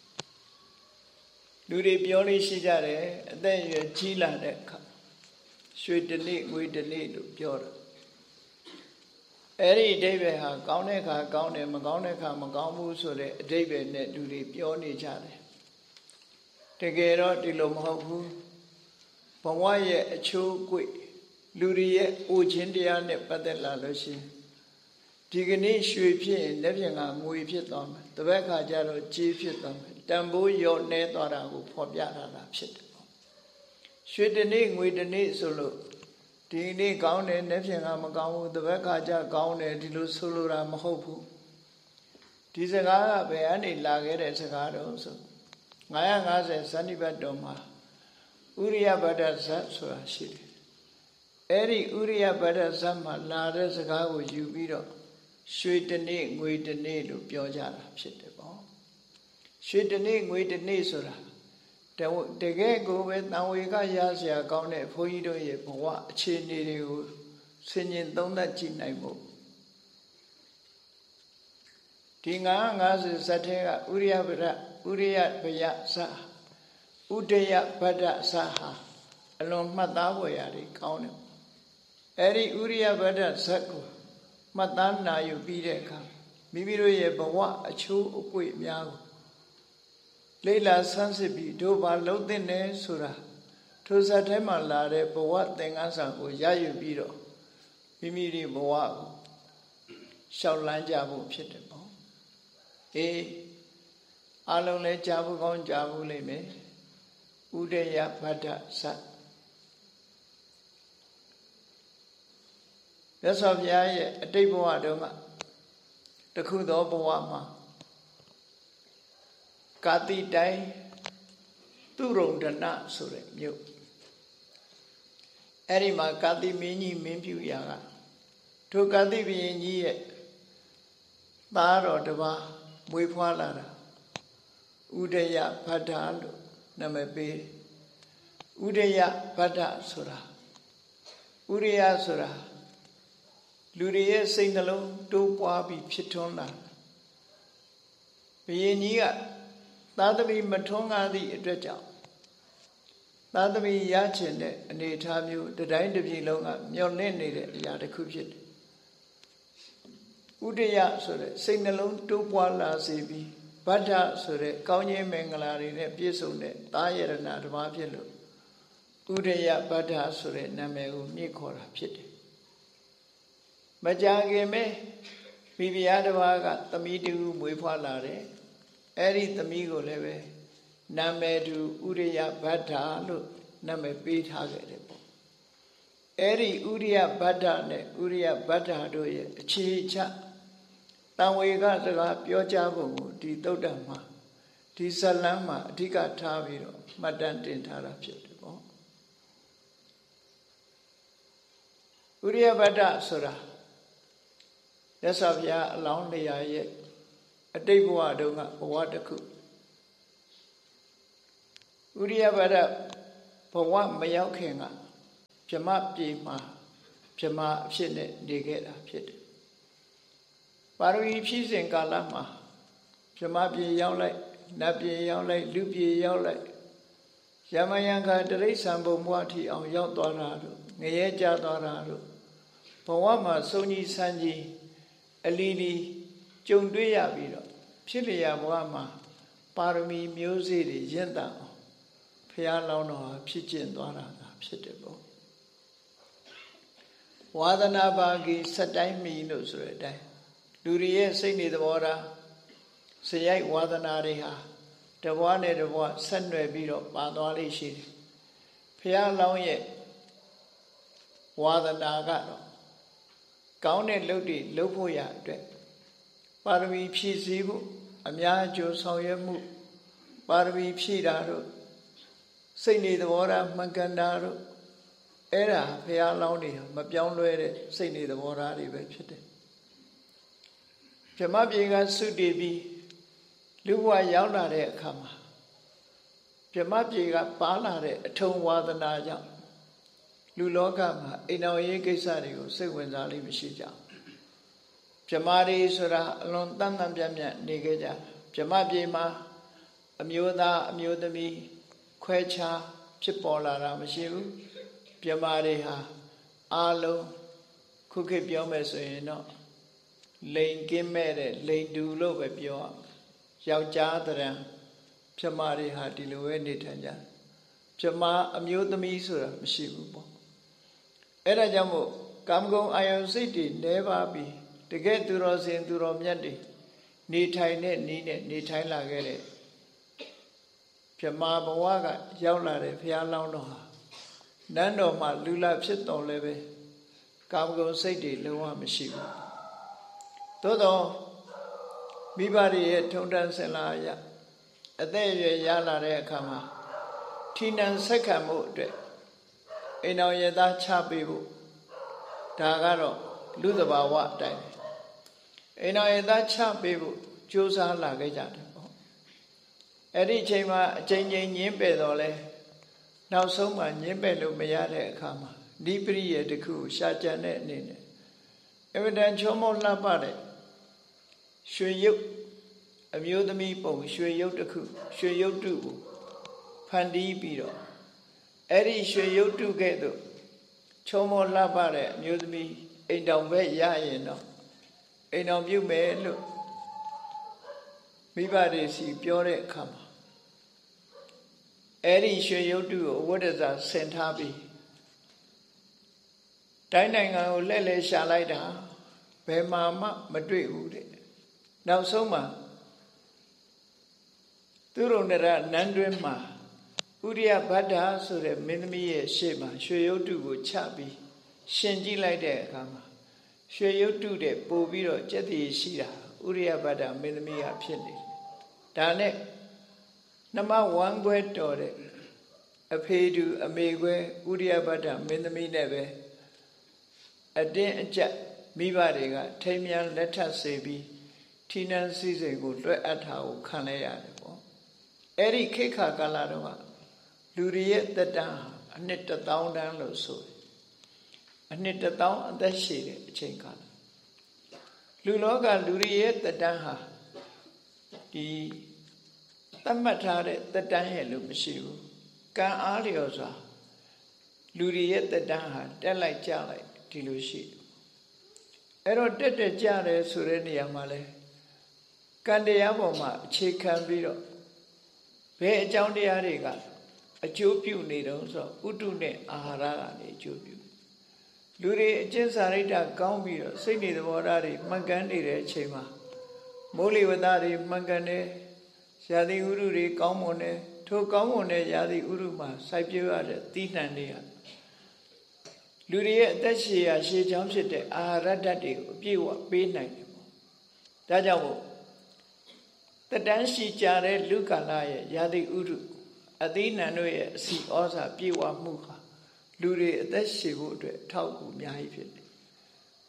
လူတွေပြောလို့ရှိကြတယ်အသက်အရွယ်ကြီးလာတဲ့အခါရွှေတနည်းငွေတနည်းလို့ပြောတာအဲ့ဒီအဓိပ္ပာယ်ဟာကောင်းတဲ့အခါကောင်းတယ်မကောင်းတဲ့အခါမကောင်းဘူးဆိုတဲ့အဓိပ္ပာယ်နဲ့လူတွေပြောနေကြတယ်တကယ်တော့ဒီလိုမဟုတ်ဘူးဘဝရဲ့အချိုးအကွေ့လူတွေရဲ့အိုခြင်းတရားနဲ့ပတ်သက်လာလို့ရှိရင်ဒီကနေ့ရွှေဖြစ်ရင်လက်ပြင်ကငွေဖြစ်သွားမယ်တပတ်ခါကျတော့ကြေးဖြစ်သွားမယ်တန်ဖိုးရော့နေသွားတာကိုဖော်ပြထားတာဖြစ်တယ်ပေါ့ရွှေတနေ့ငွေတနေ့ဆိုလို့ဒီနေ့ကောင်းတယ်လက်ပြင်ကမကောင်းဘူးတပတ်ခါကျကောင်းတယ်ဒီလိုဆိုလိုတာမဟုတ်ဘူးဒီစကားကဘယ်အနေလာခဲ့တဲ့စကားတော့ဆိုငါးရာငါးဆယ်ဇန်နိဘတ်တော်မှာဥရိယဗဒ္ဒဇတ်ဆိုတာရှိတယ်အဲ့ဒီဥရိယဗဒ္ဒဇတ်မှာလာတဲ့စကားကိုယူပြီးတော့ရွှေတနေ့ငွေတနေ့လို့ပြောကြတာဖြစ်တယ်ပေါ့ရွှေတနေ့ငွေတနေ့ဆိုတာတကယ်ကိုပဲတန်ဝေကရเสียကောင်းတဲ့ဘုန်းကြီးတို့ရဲ့ဘဝအခြေအနေတွေကိုဆင်ញင်သုံးသပ်ကြည့်နိုင်ဖို့ဒီငါးငါးဆယ်ဇတ်ထဲကဥရိယဗဒ္ဒဥရိယဗယဇတ်ဥဒယဗဒ္ဒဇတ်ဟာအလွန်မှတ်သားဖွယ်ရာတွေကောင်းတယ်အဲ့ဒီဥရိယဗဒ္ဒဇတ်ကိုမှတ်သားနာယူပြီးတဲ့အခါမိမိတို့ရဲ့ဘဝအချိုးအကွေ့များကိုလေ့လာဆန်းစစ်ပြီးတို့ဘာလုံးသင့်တယ်ဆိုတာထိုဇတ်ထဲမှာလာတဲ့ဘဝသင်္ကန်းစာကိုရယူပြီးတော့မိမိတို့ဘဝကိုရှောက်လန်းကြဖို့ဖြစ်တယ်ပေါ့အေးအလုံးလဲကြားဖို့ကောင်းကြားဖို့လိမ့်မယ်ဥဒယဗဒ္ဒဇတ်မြတ်စွာဘုရားရဲ့အတိတ်ဘဝတုန်းကတခုသောဘဝမှာကာတိတိုင်းသူရုံဒနဆိုတဲ့မြို့အဲ့ဒီမှာကာတိမင်းကြီးမင်းပြုရာကထိုကာတိဘုရင်ကြီးရဲ့သားတော်တစ်ပါးမွေးဖွားလာတာဥဒယဗဒ္ဒလို့နာမည်ပေးဥဒယဗဒ္ဒဆိုတာဥရိယဆိုတာလူတွေရဲ့စိတ်နှလုံးတိုးပွားပြီးဖြစ်ထွန်းလာဘုရင်ကြီးကသာသမီမထွန်းကားသည့်အတွက်ကြောင့်သာသမီရချင်တဲ့အနေအထားမျိုးတတိုင်းတစ်ပြည်လုံးကမျောလင့်နေတဲ့အရာတစ်ခုဖြစ်တယ်ဥဒယဆိုတဲ့စိတ်နှလုံးတိုးပွားလာစေပြီးဗဒ္ဒဆိုတဲ့ကောင်းခြင်းမင်္ဂလာတွေနဲ့ပြည့်စုံတဲ့သာယရဏတစ်ပါးဖြစ်လို့ဥဒယဗဒ္ဒဆိုတဲ့နာမည်ကိုမြင့်ခေါ်တာဖြစ်တယ်မကြာခင်ပဲမိဖုရားတစ်ပါးကသမီးတူမွေးဖွားလာတယ်အဲ့ဒီသမီးကိုလည်းပဲနာမည်တူဥရိယဗဒ္ဒလို့နာမည်ပေးထားခဲ့တယ်ပေါ့အဲ့ဒီဥရိယဗဒ္ဒနဲ့ဥရိယဗဒ္ဒတို့ရဲ့အခြေချတန်ဝေကစကားပြောကြားပုံကိုဒီသုတ္တမှာဒီဇလန်းမှာအဓိကထားပြီးတော့မှတ်တမ်းတင်ထားတာဖြစ်တယ်ပေါ့ဥရိယဗဒ္ဒဆိုတာမြတ်စွာဘုရားအလောင်းနေရာရဲ့အတိတ်ဘဝတုန်းကဘဝတစ်ခုဥရိယဘဒဘဝမရောက်ခင်ကဗြဟ္မပြည်မှာဗြဟ္မအဖြစ်နဲ့နေခဲ့တာဖြစ်တယ်ပါရမီဖြည့်စဉ်ကာလမှာဗြဟ္မပြည်ရောက်လိုက်နတ်ပြည်ရောက်လိုက်လူပြည်ရောက်လိုက်ယမယံခါတရိစ္ဆာန်ဘုံဘဝအထိအောင်ရောက်သွားတာတို့ငရဲကြသွားတာတို့ဘဝမှာစုံကြီးဆန်းကြီးအလီလီကြုံတွေ့ရပြီးတော့ဖြစ်လျာဘဝမှာပါရမီမျိုးစေ့တွေရင့်တတ်အောင်ဘုရားလောင်းတော်ဖြစ်ကျင့်သွားတာဖြစ်တယ်ပေါ့ဝါဒနာပါကိစက်တိုင်းမီလို့ဆိုတဲ့အတိုင်းလူတွေရဲ့စိတ်နေသဘောထားစရိုက်ဝါဒနာတွေဟာတဘွားနဲ့တဘွားဆက်နွယ်ပြီးတော့ပါသွားလိမ့်ရှိတယ်ဘုရားလောင်းရဲ့ဝါဒနာကတော့ကောင်းတဲ့လုပ်တွေလုပ်ဖို့ရအတွက်ပါရမီဖြည့်ဆည်းဖို့အများအကျိုးဆောင်ရွက်မှုပါရမီဖြည့်တာတို့စိတ်နေသဘောထားမှန်ကန်တာတို့အဲ့ဒါဘုရားလောင်းတွေမပြောင်းလဲတဲ့စိတ်နေသဘောထားတွေပဲဖြစ်တယ်ဗြဟ္မပြေကသုတေပြီးလူဘဝရောက်လာတဲ့အခါမှာဗြဟ္မပြေကပါလာတဲ့အထုံဝါဒနာကြောင့်လူလောကမှာအိမ်တော်ရေးကိစ္စတွေကိုစိတ်ဝင်စားလိမ့်မရှိကြဗြဟ္မာတွေဆိုတာအလွန်တန်တန်ပြတ်ပြတ်နေခဲ့ကြဗြဟ္မပြေမှာအမျိုးသားအမျိုးသမီးခွဲခြားဖြစ်ပေါ်လာတာမရှိဘူးဗြဟ္မာတွေဟာအားလုံးခုခေတ်ပြောမယ်ဆိုရင်တော့လိန်ကင်းမဲ့တဲ့လိန်တူလို့ပဲပြောယောက်ျားတရံဗြဟ္မာတွေဟာဒီလိုပဲနေထိုင်ကြဗြဟ္မာအမျိုးသမီးဆိုတာမရှိဘူးပေါ့အဲ့ဒါကြောင့်မို့ကာမဂုဏ်အာယုစိတ်တွေနှဲပါပြီးတကယ်သူတော်စင်သူတော်မြတ်တွေနေထိုင်တဲ့နီးနဲ့နေထိုင်လာခဲ့တဲ့ဗြဟ္မာဘဝကရောက်လာတဲ့ဘုရားလောင်းတော်ဟာနန်းတော်မှာလူလာဖြစ်တော်လည်းပဲကာမဂုဏ်စိတ်တွေလုံးဝမရှိဘူးသို့တော့မိဘတွေရဲ့ထုံတန်းစင်လာရအသက်အရွယ်ရလာတဲ့အခါမှာထီနန်ဆက်ခံမှုအတွက်အိမ်တော်ရသားချပေးဖို့ဒါကတော့လူသဘာဝအတိုင်းအိမ်တော်ရသားချပေးဖို့ကြိုးစားလာခဲ့ကြတယ်ပေါ့အဲ့ဒီအချိန်မှာအချိန်ချင်းညင်းပယ်တော့လဲနောက်ဆုံးမှညင်းပယ်လို့မရတဲ့အခါမှာဒီပရိယေတခုရှာကြံတဲ့အနေနဲ့အဝဒံချောမောလှပတဲ့ရွှေရုပ်အမျိုးသမီးပုံရွှေရုပ်တစ်ခုရွှေရုပ်တုကိုဖန်တီးပြီးတော့အဲ့ဒီရွှေရုပ်တုကဲ့သို့ချောမောလှပတဲ့အမျိုးသမီးအိမ်တော်ပဲရရင်တော့အိမ်တော်ပြုမယ်လို့မိဘတွေစီပြောတဲ့အခါမှာအဲ့ဒီရွှေရုပ်တုကိုဝတ္တဇာဆင်ထားပြီးတိုင်းနိုင်ငံကိုလှည့်လည်ရှာလိုက်တာဘယ်မှာမှမတွေ့ဘူးတဲ့နောက်ဆုံးမှာသူရုံနရနန်းတွင်မှာဥရိယဘဒ္ဒဆိုတဲ့မင်းသမီးရဲ့ရှေ့မှာရွှေရုပ်တုကိုချပြီးရှင်ကြည့်လိုက်တဲ့အခါမှာရွှေရုပ်တုတဲ့ပို့ပြီးတော့ကြက်တည်ရှိတာဥရိယဘဒ္ဒမင်းသမီးကဖြစ်နေတယ်ဒါနဲ့နှမဝမ်းခွဲတော်တဲ့အဖေတူအမေခွဲဥရိယဘဒ္ဒမင်းသမီးနဲ့ပဲအတင်းအကျပ်မိဘတွေကထိမ်းမြန်းလက်ထပ်စေပြီးထီနန်းစည်းစိမ်ကိုလွှဲအပ်တာကိုခံလဲရတယ်ပေါ့အဲ့ဒီခေတ်ခါကာလတော့လူတွေရဲ့သက်တမ်းအနှစ်တစ်သောင်းတန်းလို့ဆိုတယ်အနှစ်တစ်သောင်းအသက်ရှည်တဲ့အချိန်ကာလလူလောကလူတွေရဲ့သက်တမ်းဟာဒီသတ်မှတ်ထားတဲ့သက်တမ်းရဲ့လို့မရှိဘူးကံအားလျော်စွာလူတွေရဲ့သက်တမ်းဟာတက်လိုက်ကျလိုက်ဒီလိုရှိအဲ့တော့တက်တက်ကြတယ်ဆိုတဲ့နေရာမှာလဲကံတရားပေါ်မှာအခြေခံပြီးတော့ဘယ်အကြောင်းတရားတွေကအကျိုးပြုနေတော့ဆိုဥတုနဲ့အာဟာရကနေအကျိုးပြုလူတွေအကျင့်စာရိတ္တကောင်းပြီးတော့စိတ်နေသဘောထားတွေမှန်ကန်နေတဲ့အချိန်မှာမိုးလေဝသတွေမှန်ကန်တယ်ရာသီဥတုတွေကောင်းမွန်တယ်ထိုကောင်းမွန်တဲ့ရာသီဥတုမှာစိုက်ပျိုးရတဲ့သီးနှံတွေကလူတွေရဲ့အသက်ရှည်ရာရှည်ချောင်းဖြစ်တဲ့အာဟာရဓာတ်တွေကိုအပြည့်အဝပေးနိုင်တယ်ပေါ့ဒါကြောင့်မို့တတန်းရှိကြတဲ့လူကာလရဲ့ရာသီဥတုအသီးနှံတို့ရဲ့အစီဩဇာပြည့်ဝမှုဟာလူတွေအသက်ရှည်ဖို့အတွက်ထောက်ကူအများကြီးဖြစ်တယ်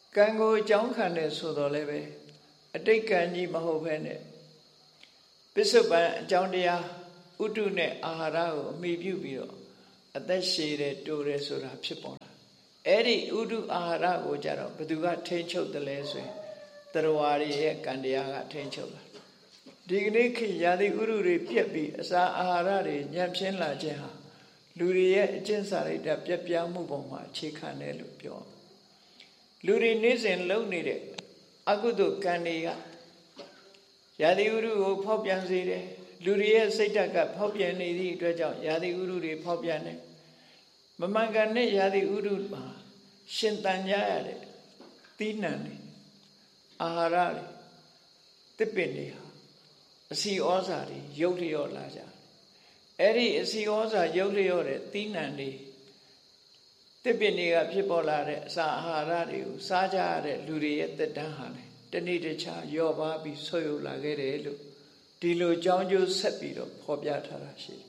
ကံကိုအကြောင်းခံတယ်ဆိုတော့လည်းပဲအတိတ်ကံကြီးမဟုတ်ဘဲနဲ့ပစ္စုပန်အကြောင်းတရားဥတုနဲ့အာဟာရကိုအမိပြုပြီးတော့အသက်ရှည်တယ်တိုးတယ်ဆိုတာဖြစ်ပေါ်လာအဲ့ဒီဥတုအာဟာရကိုကြတော့ဘယ်သူကထိန်းချုပ်တယ်လဲဆိုရင်သရဝါတွေရဲ့ကံတရားကထိန်းချုပ်လာဒီကနေ့ခေတ်ရာသီဥတုတွေပြက်ပြီးအစာအာဟာရတွေညံ့ဖျင်းလာခြင်းဟာလူတွေရဲ့အကျင့်စာရိတ္တပြက်ပြားမှုပေါ်မှာအခြေခံတယ်လို့ပြောလူတွေနေ့စဉ်လုပ်နေတဲ့အကုသိုလ်ကံတွေကရာသီဥတုကိုဖောက်ပြန်စေတယ်လူတွေရဲ့စိတ်ဓာတ်ကဖောက်ပြန်နေသည့်အတွက်ကြောင့်ရာသီဥတုတွေဖောက်ပြန်တယ်မမှန်ကန်တဲ့ရာသီဥတုမှာရှင်သန်ကြရတဲ့သီးနှံတွေအာဟာရတွေတစ်ပင်တွေဟာအစီဩဇာတွေရုပ်လျော့လာကြတယ်အဲ့ဒီအစီဩဇာရုပ်လျော့တဲ့သီးနှံတွေတစ်ပင်တွေကဖြစ်ပေါ်လာတဲ့အစာအာဟာရတွေကိုစားကြရတဲ့လူတွေရဲ့သက်တမ်းဟာလေတနေ့တခြားရော့ပါပြီးဆွေးယုံလာခဲ့တယ်လို့ဒီလိုကြောင်းကျိုးဆက်ပြီးတော့ဖော်ပြထားတာရှိတယ်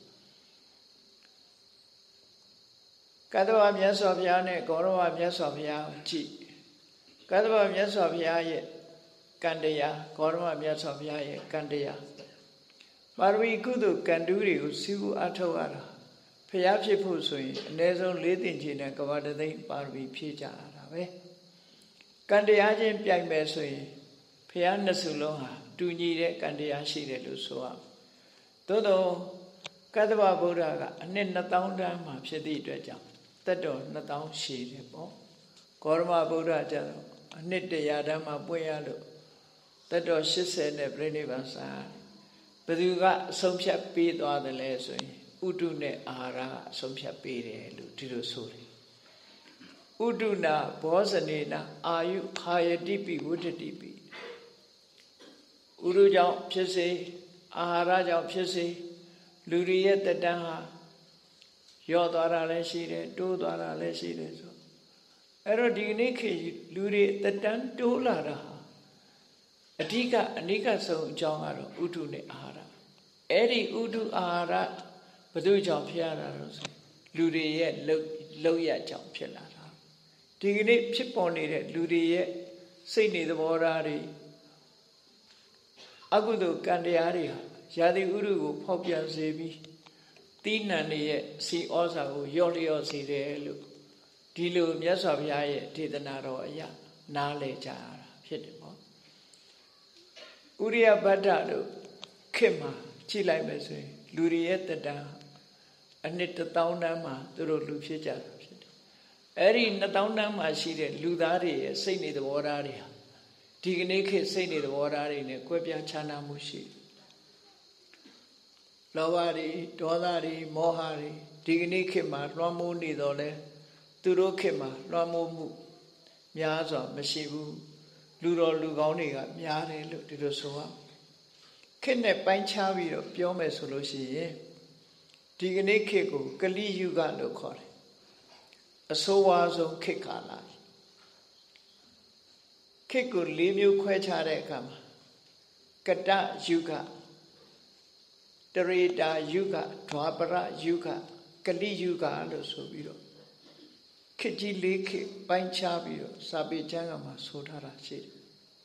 ကတ္တဝမြတ်စွာဘုရားနဲ့ဂေါရဝမြတ်စွာဘုရားကြည့်ကတ္တဝမြတ်စွာဘုရားရဲ့ကံတရားဂေါရဝမြတ်စွာဘုရားရဲ့ကံတရားပါရမီကုသိုလ်ကံတူးတွေကိုစီးပူးအထောက်ရတာဘုရားဖြစ်ဖို့ဆိုရင်အနည်းဆုံးလေးသိင်ချေနဲ့ကဘာတသိန်းပါရမီဖြည့်ကြရတာပဲကံတရားချင်းပြိုင်မယ်ဆိုရင်ဘုရားနှစ်စုလုံးဟာတူညီတဲ့ကံတရားရှိတယ်လို့ဆိုရသို့တော့ကတ္တဗဗုဒ္ဓကအနှစ်နှစ်သောင်းတန်းမှာဖြစ်သည့်အတွက်ကြောင့်တက်တော်နှစ်သောင်းရှည်တယ်ပေါ့ဂေါရမဗုဒ္ဓကျတော့အနှစ်တရာတန်းမှာပွင့်ရလို့တက်တော်ရှစ်ဆယ်နဲ့ပြိဋိဘံစာဘယ်သူကအဆုံးဖြတ်ပေးသွားတယ်လဲဆိုရင်ဥတုနဲ့အာဟာရအဆုံးဖြတ်ပေးတယ်လို့ဒီလိုဆိုတယ်ဥတုနာဘောဇနေနာအာယုခာယတိပိဝဋ္ဌတိပိဥရုကြောင့်ဖြစ်စေအာဟာရကြောင့်ဖြစ်စေလူတွေရဲ့တက်တန်းဟာရော့သွားတာလည်းရှိတယ်တိုးသွားတာလည်းရှိတယ်ဆိုအဲ့တော့ဒီနေ့ခေတ်လူတွေတက်တန်းတိုးလာတာဟာအဓိကအနိကဆုံးအကြောင်းကတော့ဥတုနဲ့အာဟာရအဲ့ဒီဥတုအာဟာရဘယ်သူကြောင့်ဖြစ်ရတာလို့ဆိုလူတွေရဲ့လှုပ်လှုပ်ရကြောင့်ဖြစ်လာတာဒီကနေ့ဖြစ်ပေါ်နေတဲ့လူတွေရဲ့စိတ်နေသဘောထားတွေအကုသိုလ်ကံတရားတွေဟာရာသီဥတုကိုဖောက်ပြန်စေပြီးတိဏ္ဏတွေရဲ့စီဩဇာကိုရော့လျော့စေတယ်လို့ဒီလိုမြတ်စွာဘုရားရဲ့ဒေသနာတော်အရာနားလည်ကြရတာဖြစ်တယ်ပေါ့ဥရိယဗတ္တတို့ခေတ်မှာကြည့်လိုက်မယ်ဆိုရင်လူတွေရဲ့တတန်းအနှစ်တစ်သောင်းတန်းမှာသူတို့လူဖြစ်ကြတာဖြစ်တယ်အဲ့ဒီနှစ်သောင်းတန်းမှာရှိတဲ့လူသားတွေရဲ့စိတ်နေသဘောထားတွေဟာဒီကနေ့ခေတ်စိတ်နေသဘောထားတွေနဲ့ကွဲပြားခြားနားမှုရှိလောဘတွေဒေါသတွေမောဟတွေဒီကနေ့ခေတ်မှာလွှမ်းမိုးနေတော့လဲသူတို့ခေတ်မှာလွှမ်းမိုးမှုများစွာမရှိဘူးလူတော်လူကောင်းတွေကများတယ်လို့ဒီလိုဆိုရခေတ်နဲ့ပိုင်းခြားပြီးတော့ပြောမယ်ဆိုလို့ရှိရင်ဒီကနေ့ခေတ်ကိုကလိယုဂလို့ခေါ်တယ်အဆိုးဝါးဆုံးခေတ်ကာလခေတ်ကို၄မျိုးခွဲခြားတဲ့အခါမှာကတယုဂတရေတာယုဂဒွါပရယုဂကလိယုဂလို့ဆိုပြီးတော့ခေတ်ကြီး၄ခေတ်ပိုင်းခြားပြီးတော့စာပေကျမ်းကမှာဆိုထားတာရှိတယ်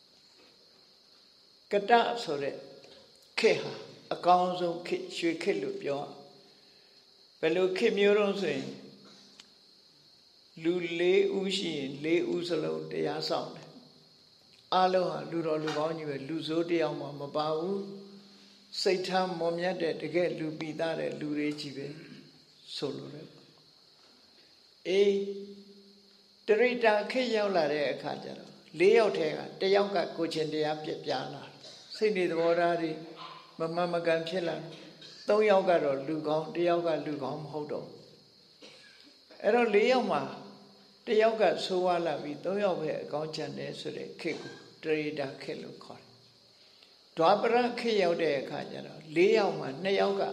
ကတဆိုတဲ့ခေတ်ဟာအကောင်းဆုံးခေတ်ရွှေခေတ်လို့ပြောဘယ်လိုခေတ်မျိုးတော့ဆိုရင်လူ၄ဦးရှိရင်၄ဦးစလုံးတရားဆောင်တယ်အားလုံးဟာလူတော်လူကောင်းကြီးပဲလူဆိုးတယောက်မှမပါဘူးစိတ်ထားမွန်မြတ်တဲ့တကယ်လူပိသားတဲ့လူတွေကြီးပဲဆိုလိုတယ်အေးတရိတာခေတ်ရောက်လာတဲ့အခါကျတော့၄ယောက်ထဲကတယောက်ကကိုချင်းတရားပြပြလာစိတ်နေသဘောထားတွေမမှန်မကန်ဖြစ်လာ၃ယောက်ကတော့လူကောင်းတယောက်ကလူကောင်းမဟုတ်တော့အဲ့တော့၄ယောက်မှာတယောက်ကဆိုးဝါးလာပြီး၃ယောက်ပဲအကောင်းချမ်းတယ်ဆိုတဲ့ခေတ်ကိုတရိတာခေတ်လို့ခေါ်တယ်ဒွါပရခေတ်ရောက်တဲ့အခါကျတော့၄ယောက်မှာ၂ယောက်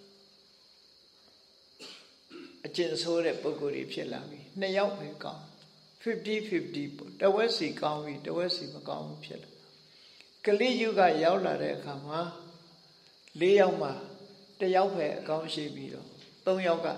ကအကျင့်ဆိုးတဲ့ပုဂ္ဂိုလ်တွေဖြစ်လာပြီ၂ယောက်ပဲကောင်းfifty fifty တဝက်စီကောင်းပြီတဝက်စီမကောင်းဘူးဖြစ်လာကလိယုဂရောက်လာတဲ့အခါမှာ၄ယောက်မှာတယောက်ပဲအကောင်းရှိပြီးတော့၃ယောက်ကအဆိုးဖြစ်လာအဆိုးကများလာတယ်လို့ဒီလိုဆိုလိုတယ်ပေါ့အဲ့တော့၄ယောက်မှာတယောက်ကကိုချင်းတရားပြပြလာစိတ်နေသဘောထားတွေမမှန်မကန်ဖြစ်လာ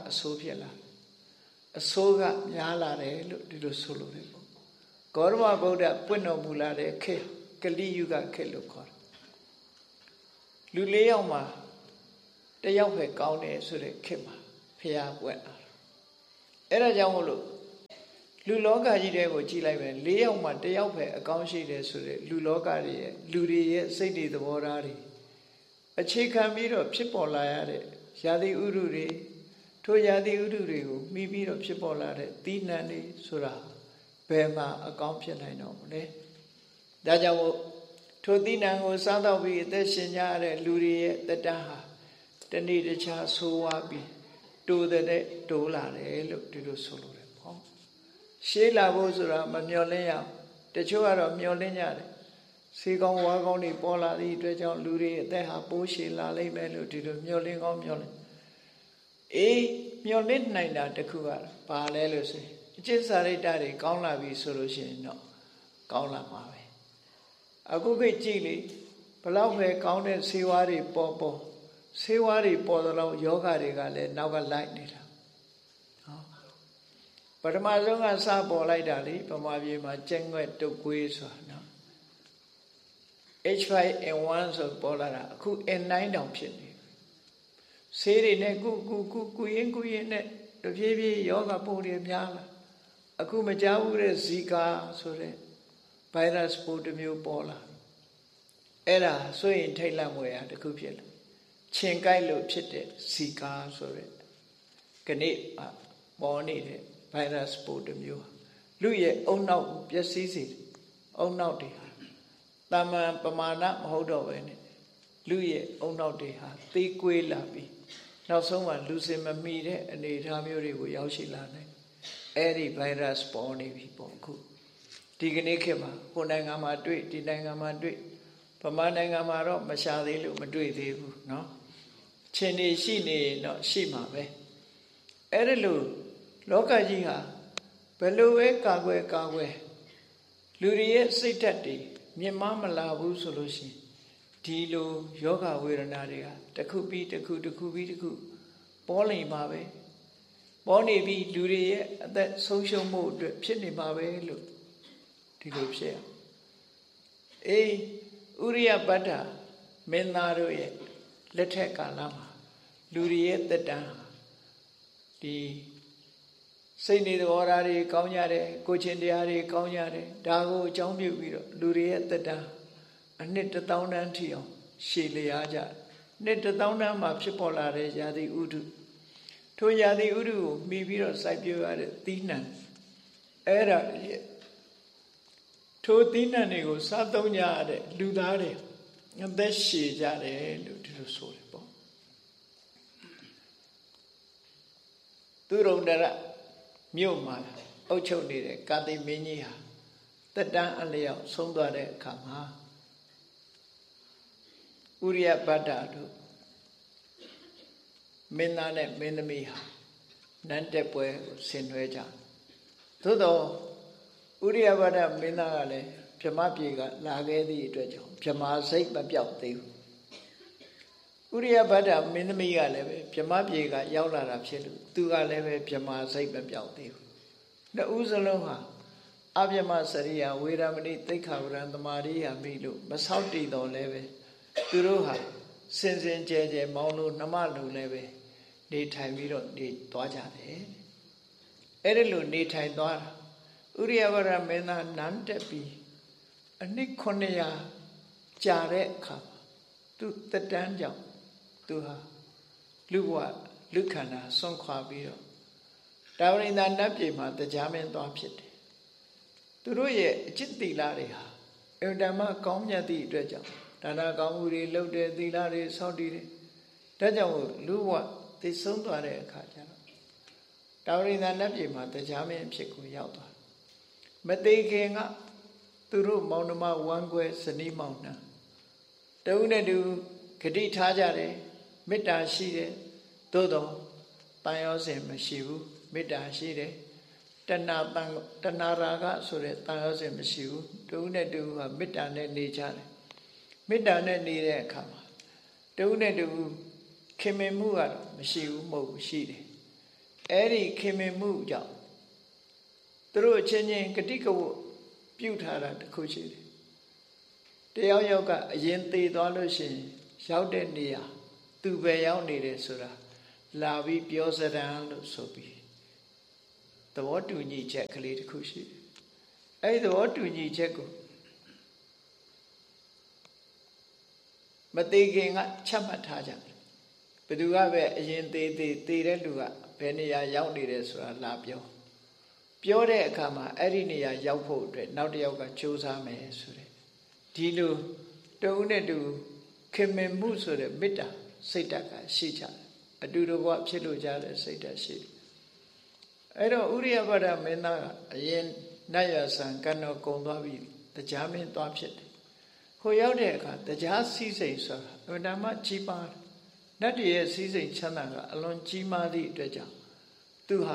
ဂေါရမဗုဒ္ဓပွင့်တော်မူလာတဲ့ခေတ်ကလိယုဂခေတ်လို့ခေါ်တယ်လူလေးယောက်မှာတယောက်ပဲကောင်းတယ်ဆိုတဲ့ခေတ်မှာဖျားပွင့်လာအဲ့ဒါကြောင့်မို့လို့လူလောကကြီးတွေကိုကြည့်လိုက်မယ်လေးယောက်မှာတယောက်ပဲအကောင်းရှိတယ်ဆိုတဲ့လူလောကတွေရဲ့လူတွေရဲ့စိတ်တွေသဘောထားတွေအခြေခံပြီးတော့ဖြစ်ပေါ်လာရတဲ့ယာတိဥရုတွေထိုယာတိဥရုတွေကိုမိပြီးတော့ဖြစ်ပေါ်လာတဲ့သီးနှံတွေဆိုတာဘယ်မှာအကောင်းဖြစ်နိုင်တော့မလဲဒါကြောင့်မို့ထိုသီးနှံကိုစားတော့ပြီးအသက်ရှင်ကြရတဲ့လူတွေရဲ့တက်တန်းဟာတနေ့တခြားဆိုးဝါးပြီးတိုးတဲ့တိုးလာတယ်လို့ဒီလိုဆိုလို့ရတယ်ပေါ့ရှေးလာဖို့ဆိုတာမမျော်လင့်ရတချို့ကတော့မျော်လင့်ကြတယ်စေကောင်းဝါကောင်းတွေပေါ်လာသည့်အတွက်ကြောင့်လူတွေအသက်ဟာပိုးရှည်လာလိမ့်မယ်လို့ဒီလိုမျော်လင့်ကောင်းမျော်လင့်အေးမျော်လင့်နိုင်တာတခုကတော့ဘာလဲလို့ဆိုရင်အကျင့်စာရိတ္တတွေကောင်းလာပြီဆိုလို့ရှိရင်တော့ကောင်းလာမှာပဲအခုခေတ်ကြည့်လေဘလောက်ပဲကောင်းတဲ့ဆေးဝါးတွေပေါ်ပေါ်ဆေးဝါးတွေပေါ်တော့ယောဂတွေကလည်းနောက်ကလိုက်နေတာဟောပထမဆုံးကစပေါ်လိုက်တာလေဗမာပြည်မှာကျက်ငွက်တုပ်ကွေးဆိုတာနော် H five N one ဆိုပေါ်လာတာအခု N nine တောင်ဖြစ်နေဆေးတွေနဲ့ကုကုကုကုရင်ကုရင်နဲ့တဖြည်းဖြည်းယောဂပိုးတွေများလာအခုမကြောက်ဘူးတဲ့ဇီကာဆိုတဲ့ဗိုင်းရပ်စ်ပိုးတစ်မျိုးပေါ်လာအဲ့ဒါဆိုရင်ထိတ်လန့်မွေရတခုဖြစ်လာခြင်ကိုက်လို့ဖြစ်တဲ့ဇီကာဆိုတဲ့ခဏပေါ်နေတဲ့ဗိုင်းရပ်စ်ပိုးတစ်မျိုးလူရဲ့အုံနောက်ပျက်စီးစေအုံနောက်တွေဟာတာမန်ပမာဏမဟုတ်တော့ပဲနဲ့လူရဲ့အုံနောက်တွေဟာသေကွေးလာပြီးနောက်ဆုံးမှလူစင်မမီတဲ့အနေအထားမျိုးတွေကိုရောက်ရှိလာနိုင်အဲ့ဒီဗိုင်းရပ်စ်ပေါ်နေပြီပေါ့အခုဒီကနေ့ခေတ်မှာဟိုနိုင်ငံမှာတွေ့ဒီနိုင်ငံမှာတွေ့ဗမာနိုင်ငံမှာတော့မရှာသေးလို့မတွေ့သေးဘူးเนาะချင်းနေရှိနေတော့ရှိမှာပဲအဲ့ဒီလိုလောကကြီးဟာဘယ်လိုပဲကာကွယ်ကာကွယ်လူတွေရဲ့စိတ်ဓာတ်တွေမြင်မမလာဘူးဆိုလို့ရှိရင်ဒီလိုယောဂဝေဒနာတွေကတစ်ခုပြီးတစ်ခုတစ်ခုပြီးတစ်ခုပေါ်နေမှာပဲပေါ်နေပြီးလူတွေရဲ့အသက်ဆုံးရှုံးမှုအတွက်ဖြစ်နေမှာပဲလို့ဒီလိုဖြစ်ရအေးဥရိယပတ္ထမင်းသားတို့ရဲ့လက်ထက်ကာလမှာလူတွေရဲ့သက်တမ်းဒီစိတ်နေသဘောထားတွေကောင်းကြတယ်ကိုယ်ချင်းတရားတွေကောင်းကြတယ်ဒါကိုအကြောင်းပြုပြီးတော့လူတွေရဲ့သက်တမ်းအနှစ်တစ်သောင်းတန်းထီအောင်ရှည်လျားကြနှစ်တစ်သောင်းတန်းမှာဖြစ်ပေါ်လာတဲ့ယာတိဥဒုထိုယာတိဥဒုကိုမှီပြီးတော့စိုက်ပျိုးရတဲ့သီးနှံအဲ့ဒါရဲ့ထိုသီးနှံတွေကိုစားသုံးကြရတဲ့လူသားတွေအသက်ရှည်ကြတယ်လို့ဒီလိုဆိုတယ်ပေါ့သူရုံတရမြို့မှာအုပ်ချုပ်နေတဲ့ကာတိမင်းကြီးဟာတက်တန်းအလျောက်ဆုံးသွားတဲ့အခါမှာဥရိယပတ္တတို့မင်းသားနဲ့မင်းသမီးဟာနန်းတက်ပွဲကိုဆင်နွှဲကြသို့တော့ဥရိယပတ္တမင်းသားကလည်းဗြဟ္မပြေကလာခဲ့သည့်အတွက်ကြောင့်ဗြဟ္မာစိတ်မပြောက်သေးဘူးဥရိယပတ္တမင်းသမီးကလည်းပဲဗြဟ္မပြေကရောက်လာတာဖြစ်လို့သူကလည်းပဲဗြဟ္မာစိတ်မပြောက်သေးဘူးနှစ်ဦးစလုံးဟာအဗြဟ္မစရိယဝေရမဏိသိက္ခာဝရံသမာရိယာမိလို့မဆောက်တည်တော်လည်းပဲသူတို့ဟာစင်စင်ကြဲကြဲမောင်းလို့နှမလို့လည်းပဲနေထိုင်ပြီးတော့နေသွားကြတယ်အဲ့ဒီလိုနေထိုင်သွားတာဥရိယဝရမင်းသားနန်းတက်ပြီးအနှစ်ခုနှစ်ရာကြာတဲ့အခါသူတက်တန်းကြောင့်သူဟာလူဘဝလူခန္ဓာဆွန့်ခွာပြီးတော့တာဝရိန္ဒနတ်ပြည်မှာတရားမင်းသွားဖြစ်တယ်သူတို့ရဲ့အကျင့်သီလတွေဟာအင်တမကောင်းမြတ်သည့်အတွက်ကြောင့်ဒါနကောင်းမှုတွေလုပ်တယ်သီလတွေစောင့်တည်တယ်ဒါကြောင့်လူဘဝသိဆုံးသွားတဲ့အခါကျတော့တာဝရိန္ဒနတ်ပြည်မှာတရားမင်းအဖြစ်ကိုရောက်သွားမသေးခင်ကသူတို့မောင်နှမဝမ်းကွဲဇနီးမောင်နှံတဦးနဲ့တူဂတိထားကြတယ်မေတ္တာရှိတယ်သို့တော့တန်ရောစင်မရှိဘူးမေတ္တာရှိတယ်တဏှာတန်တဏှာရာဂဆိုတဲ့တန်ရောစင်မရှိဘူးတဦးနဲ့တူကမေတ္တာနဲ့နေကြတယ်မေတ္တာနဲ့နေတဲ့အခါမှာတဦးနဲ့တူခင်မင်မှုကတော့မရှိဘူးမဟုတ်ဘူးရှိတယ်အဲ့ဒီခင်မင်မှုကြောင့်သူတို့အချင်းချင်းဂတိကဝတ်ပြုတ်ထားတာတစ်ခုရှိတယ်တယောက်ယောက်ကအရင်သေးသွားလို့ရှိရင်ရောက်တဲ့နေရာသူပဲရောက်နေတယ်ဆိုတာလာပြီးပြောစရန်လို့ဆိုပြီးသဘောတူညီချက်ကလေးတစ်ခုရှိတယ်အဲ့ဒီသဘောတူညီချက်ကိုမသေးခင်ကချမှတ်ထားကြတယ်ဘယ်သူကပဲအရင်သေးသေးသေးတဲ့လူကဘယ်နေရာရောက်နေတယ်ဆိုတာလာပြောပြောတဲ့အခါမှာအဲ့ဒီနေရာရောက်ဖို့အတွက်နောက်တစ်ယောက်ကကြိုးစားမယ်ဆိုတဲ့ဒီလိုတုံးနဲ့တူခင်မင်မှုဆိုတဲ့မေတ္တာစိတ်ဓာတ်ကရှိကြတယ်အတူတကွဖြစ်လို့ကြတဲ့စိတ်ဓာတ်ရှိတယ်အဲ့တော့ဥရိယပဒမင်းသားကအရင်နတ်ရဆံကံတော်ကုံသွားပြီးတရားမင်းသွားဖြစ်တယ်ခိုရောက်တဲ့အခါတရားစည်းစိမ်ဆိုတာအမှန်တမ်းကြီးပါနတ်တည်းရဲ့စည်းစိမ်ချမ်းသာကအလွန်ကြီးမားသည့်အတွက်ကြောင့်သူဟာ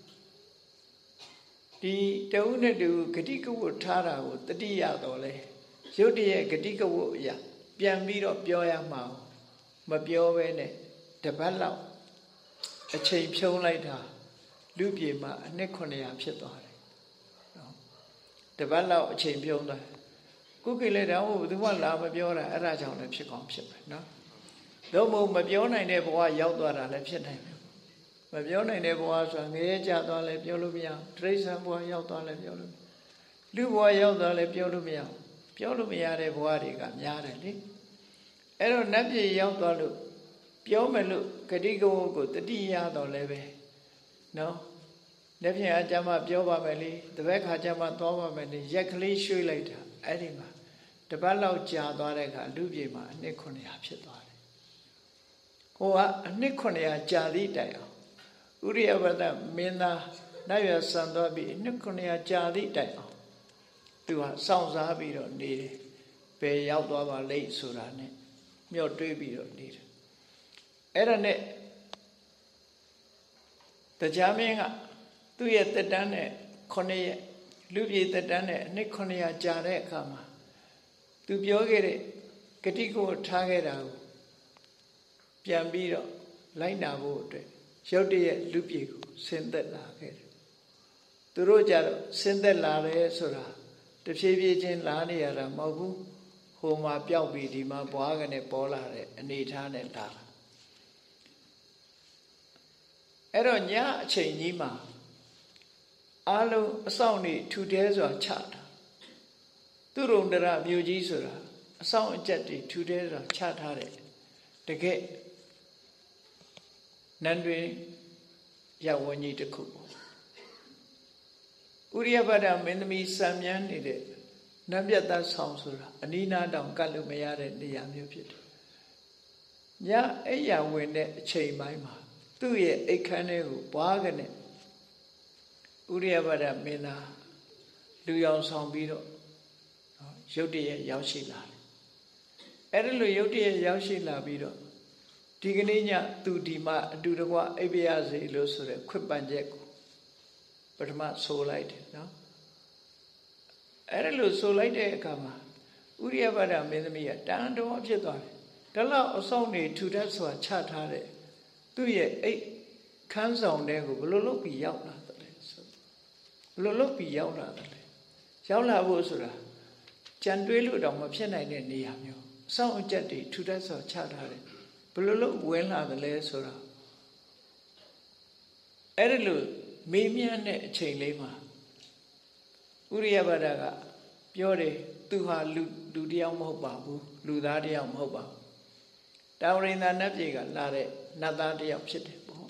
ဒီတဝုနဲ့တူဂတိကဝတ်ထားတာကိုတတိယတော်လဲရုတ်တရက်ဂတိကဝတ်အရာပြန်ပြီးတော့ပြောရမှာမပြောဘဲနဲ့တပတ်လောက်အချိန်ဖြုံးလိုက်တာလူပြေမှာအနှစ်ခုနှစ်ရာဖြစ်သွားတယ်နော်တပတ်လောက်အချိန်ဖြုံးသွားကုကိလေတောင်ဘယ်သူမှလာမပြောတာအဲ့ဒါကြောင့်လည်းဖြစ်ကောင်းဖြစ်မယ်နော်တော့မမပြောနိုင်တဲ့ဘဝရောက်သွားတာလည်းဖြစ်နိုင်တယ်မပြောနိုင်တဲ့ဘဝဆိုတာငရဲကြသွားလဲပြောလို့မရတိရစ္ဆာန်ဘဝရောက်သွားလဲပြောလို့လူဘဝရောက်သွားလဲပြောလို့မရပြောလို့မရတဲ့ဘဝတွေကများတယ်လေအဲ့တော့နတ်ပြည်ရောက်သွားလို့ပြောမယ်လို့ဂတိကဝတ်ကိုတတိယတော့လဲပဲနော်လက်ဖြင့်အကြမ်းမှပြောပါမယ်လေတပည့်ခါကြမ်းမှသွားပါမယ်လေရက်ကလေးရွှေ့လိုက်တာအဲ့ဒီမှာတပတ်လောက်ကြာသွားတဲ့အခါလူပြည်မှာအနှစ်ခုနှစ်ရာဖြစ်သွားတယ်ဟိုကအနှစ်ခုနှစ်ရာကြာသည့်တိုင်အောင်ဥရိယပဒမင်းသားနိုင်ရဆံသွားပြီးအနှစ်ခုနှစ်ရာကြာသည့်တိုင်အောင်သူကစောင့်စားပြီးတော့နေတယ်ဘယ်ရောက်သွားပါလိမ့်ဆိုတာ ਨੇ မျှော်တွေးပြီးတော့နေတယ်အဲ့ဒါနဲ့တရားမင်းကသူ့ရဲ့တက်တန်းနဲ့ခုနှစ်ရက်လူပြည်တက်တန်းနဲ့အနှစ်ခုနှစ်ရာကြာတဲ့အခါမှာသူပြောခဲ့တဲ့ဂတိကိုထားခဲ့တာကိုပြန်ပြီးတော့လိုက်နာဖို့အတွက်ရုတ်တရက်လူပြည်ကိုဆင်းသက်လာခဲ့တယ်သူတို့ကြတော့ဆင်းသက်လာတယ်ဆိုတာတဖြည်းဖြည်းချင်းလာနေရတာမဟုတ်ဘူးဟိုမှာပျောက်ပြီးဒီမှာဘွားကနေပေါ်လာတဲ့အနေထားနဲ့လာတာအဲ့တော့ညအချိန်ကြီးမှာအားလုံးအဆောင်နေထူတဲစွာချတာသူရုံတရမြို့ကြီးဆိုတာအဆောင်အကျက်တွေထူတဲစွာချထားတယ်တကယ်နန်းတွင်ရဝန်းကြီးတစ်ခုပေါ့ဥရိယပဒမင်းသမီးစံမြန်းနေတဲ့နတ်ပြတ်သားဆောင်ဆိုတာအနိနာတောင်ကတ်လို့မရတဲ့နေရာမျိုးဖြစ်တယ်ညအိယာဝင်တဲ့အချိန်ပိုင်းမှာသူ့ရဲ့အိတ်ခမ်းထဲကိုဘွားကနေဥရိယပဒမင်းသားလူရောင်ဆောင်ပြီးတော့ရုတ်တရက်ရောက်ရှိလာတယ်အဲ့ဒီလိုရုတ်တရက်ရောက်ရှိလာပြီးတော့ဒီကနေ့ညသူဒီမှာအတူတကွအိပ်ပြရစေလို့ဆိုတဲ့ခွင့်ပန်ချက်ကိုပထမဆိုလိုက်တယ်နော်အဲ့ဒီလိုဆိုလိုက်တဲ့အခါမှာဥရိယပဒမင်းသမီးကတန်တော်ဖြစ်သွားတယ်ဒါလောက်အဆောင်နေထူထပ်စွာချထားတဲ့သူ့ရဲ့အိတ်ခန်းဆောင်တဲ့ကိုဘယ်လိုလုပ်ပြီးရောက်လာတယ်လဲဆိုဘယ်လိုလုပ်ပြီးရောက်လာတယ်လဲရောက်လာဖို့ဆိုတာကြံတွေးလို့တော့မဖြစ်နိုင်တဲ့နေရာမျိုးအဆောင်အကျက်တွေထူထပ်စွာချထားတယ်ဘယ်လိုလုပ်ဝင်လာတယ်လဲဆိုတာအဲ့ဒီလိုမေးမြန်းတဲ့အချိန်လေးမှာဥရိယပဒကပြောတယ်သူဟာလူလူတယောက်မဟုတ်ပါဘူးလူသားတယောက်မဟုတ်ပါဘူးတာဝရိန္ဒနတ်ပြည်ကလာတဲ့နတ်သားတယောက်ဖြစ်တယ်ပေါ့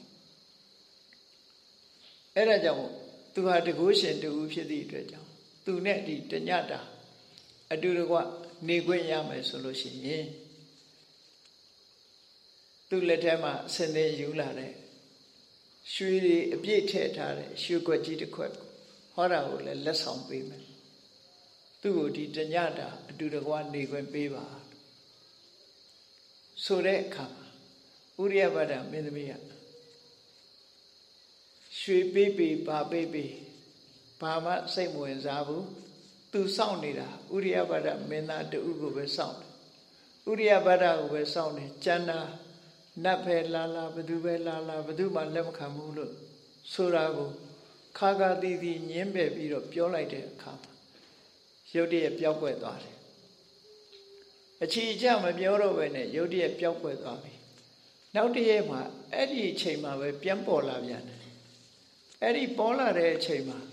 အဲ့ဒါကြောင့်သူဟာတကုရှင်တူဖြစ်သည့်အတွက်ကြောင့်သူနဲ့ဒီတညတာအတူတကွနေခွင့်ရမယ်ဆိုလို့ရှိရင်သူ့လက်ထဲမှာဆင်းသေးယူလာတဲ့ရွှေတွေအပြည့်ထည့်ထားတဲ့ရွှေခွက်ကြီးတစ်ခွက်ဟောတာကိုလည်းလက်ဆောင်ပေးမယ်သူ့ကိုဒီတညတာအတူတကွနေခွင့်ပေးပါဆိုတဲ့အခါမှာဥရိယပဒမင်းသမီးကရွှေပေးပေးပါပေးပေးဘာမှစိတ်မဝင်စားဘူးသူစောင့်နေတာဥရိယပဒမင်းသားတူကိုပဲစောင့်တယ်ဥရိယပဒကိုပဲစောင့်တယ်ကျန်တာနတ်ပဲလာလာဘသူပဲလာလာဘသူမှလက်မခံဘူးလို့ဆိုတာကိုခါခါတီးတီးညင်းပယ်ပြီးတော့ပြောလိုက်တဲ့အခါမှာရုတ်တရက်ပျောက်ကွယ်သွားတယ်အချီအကျမပြောတော့ပဲနဲ့ရုတ်တရက်ပျောက်ကွယ်သွားပြီနောက်တရက်မှာအဲ့ဒီအချိန်မှာပဲပြန်ပေါ်လာပြန်တယ်အဲ့ဒီပေါ်လာတဲ့အချိန်မှာ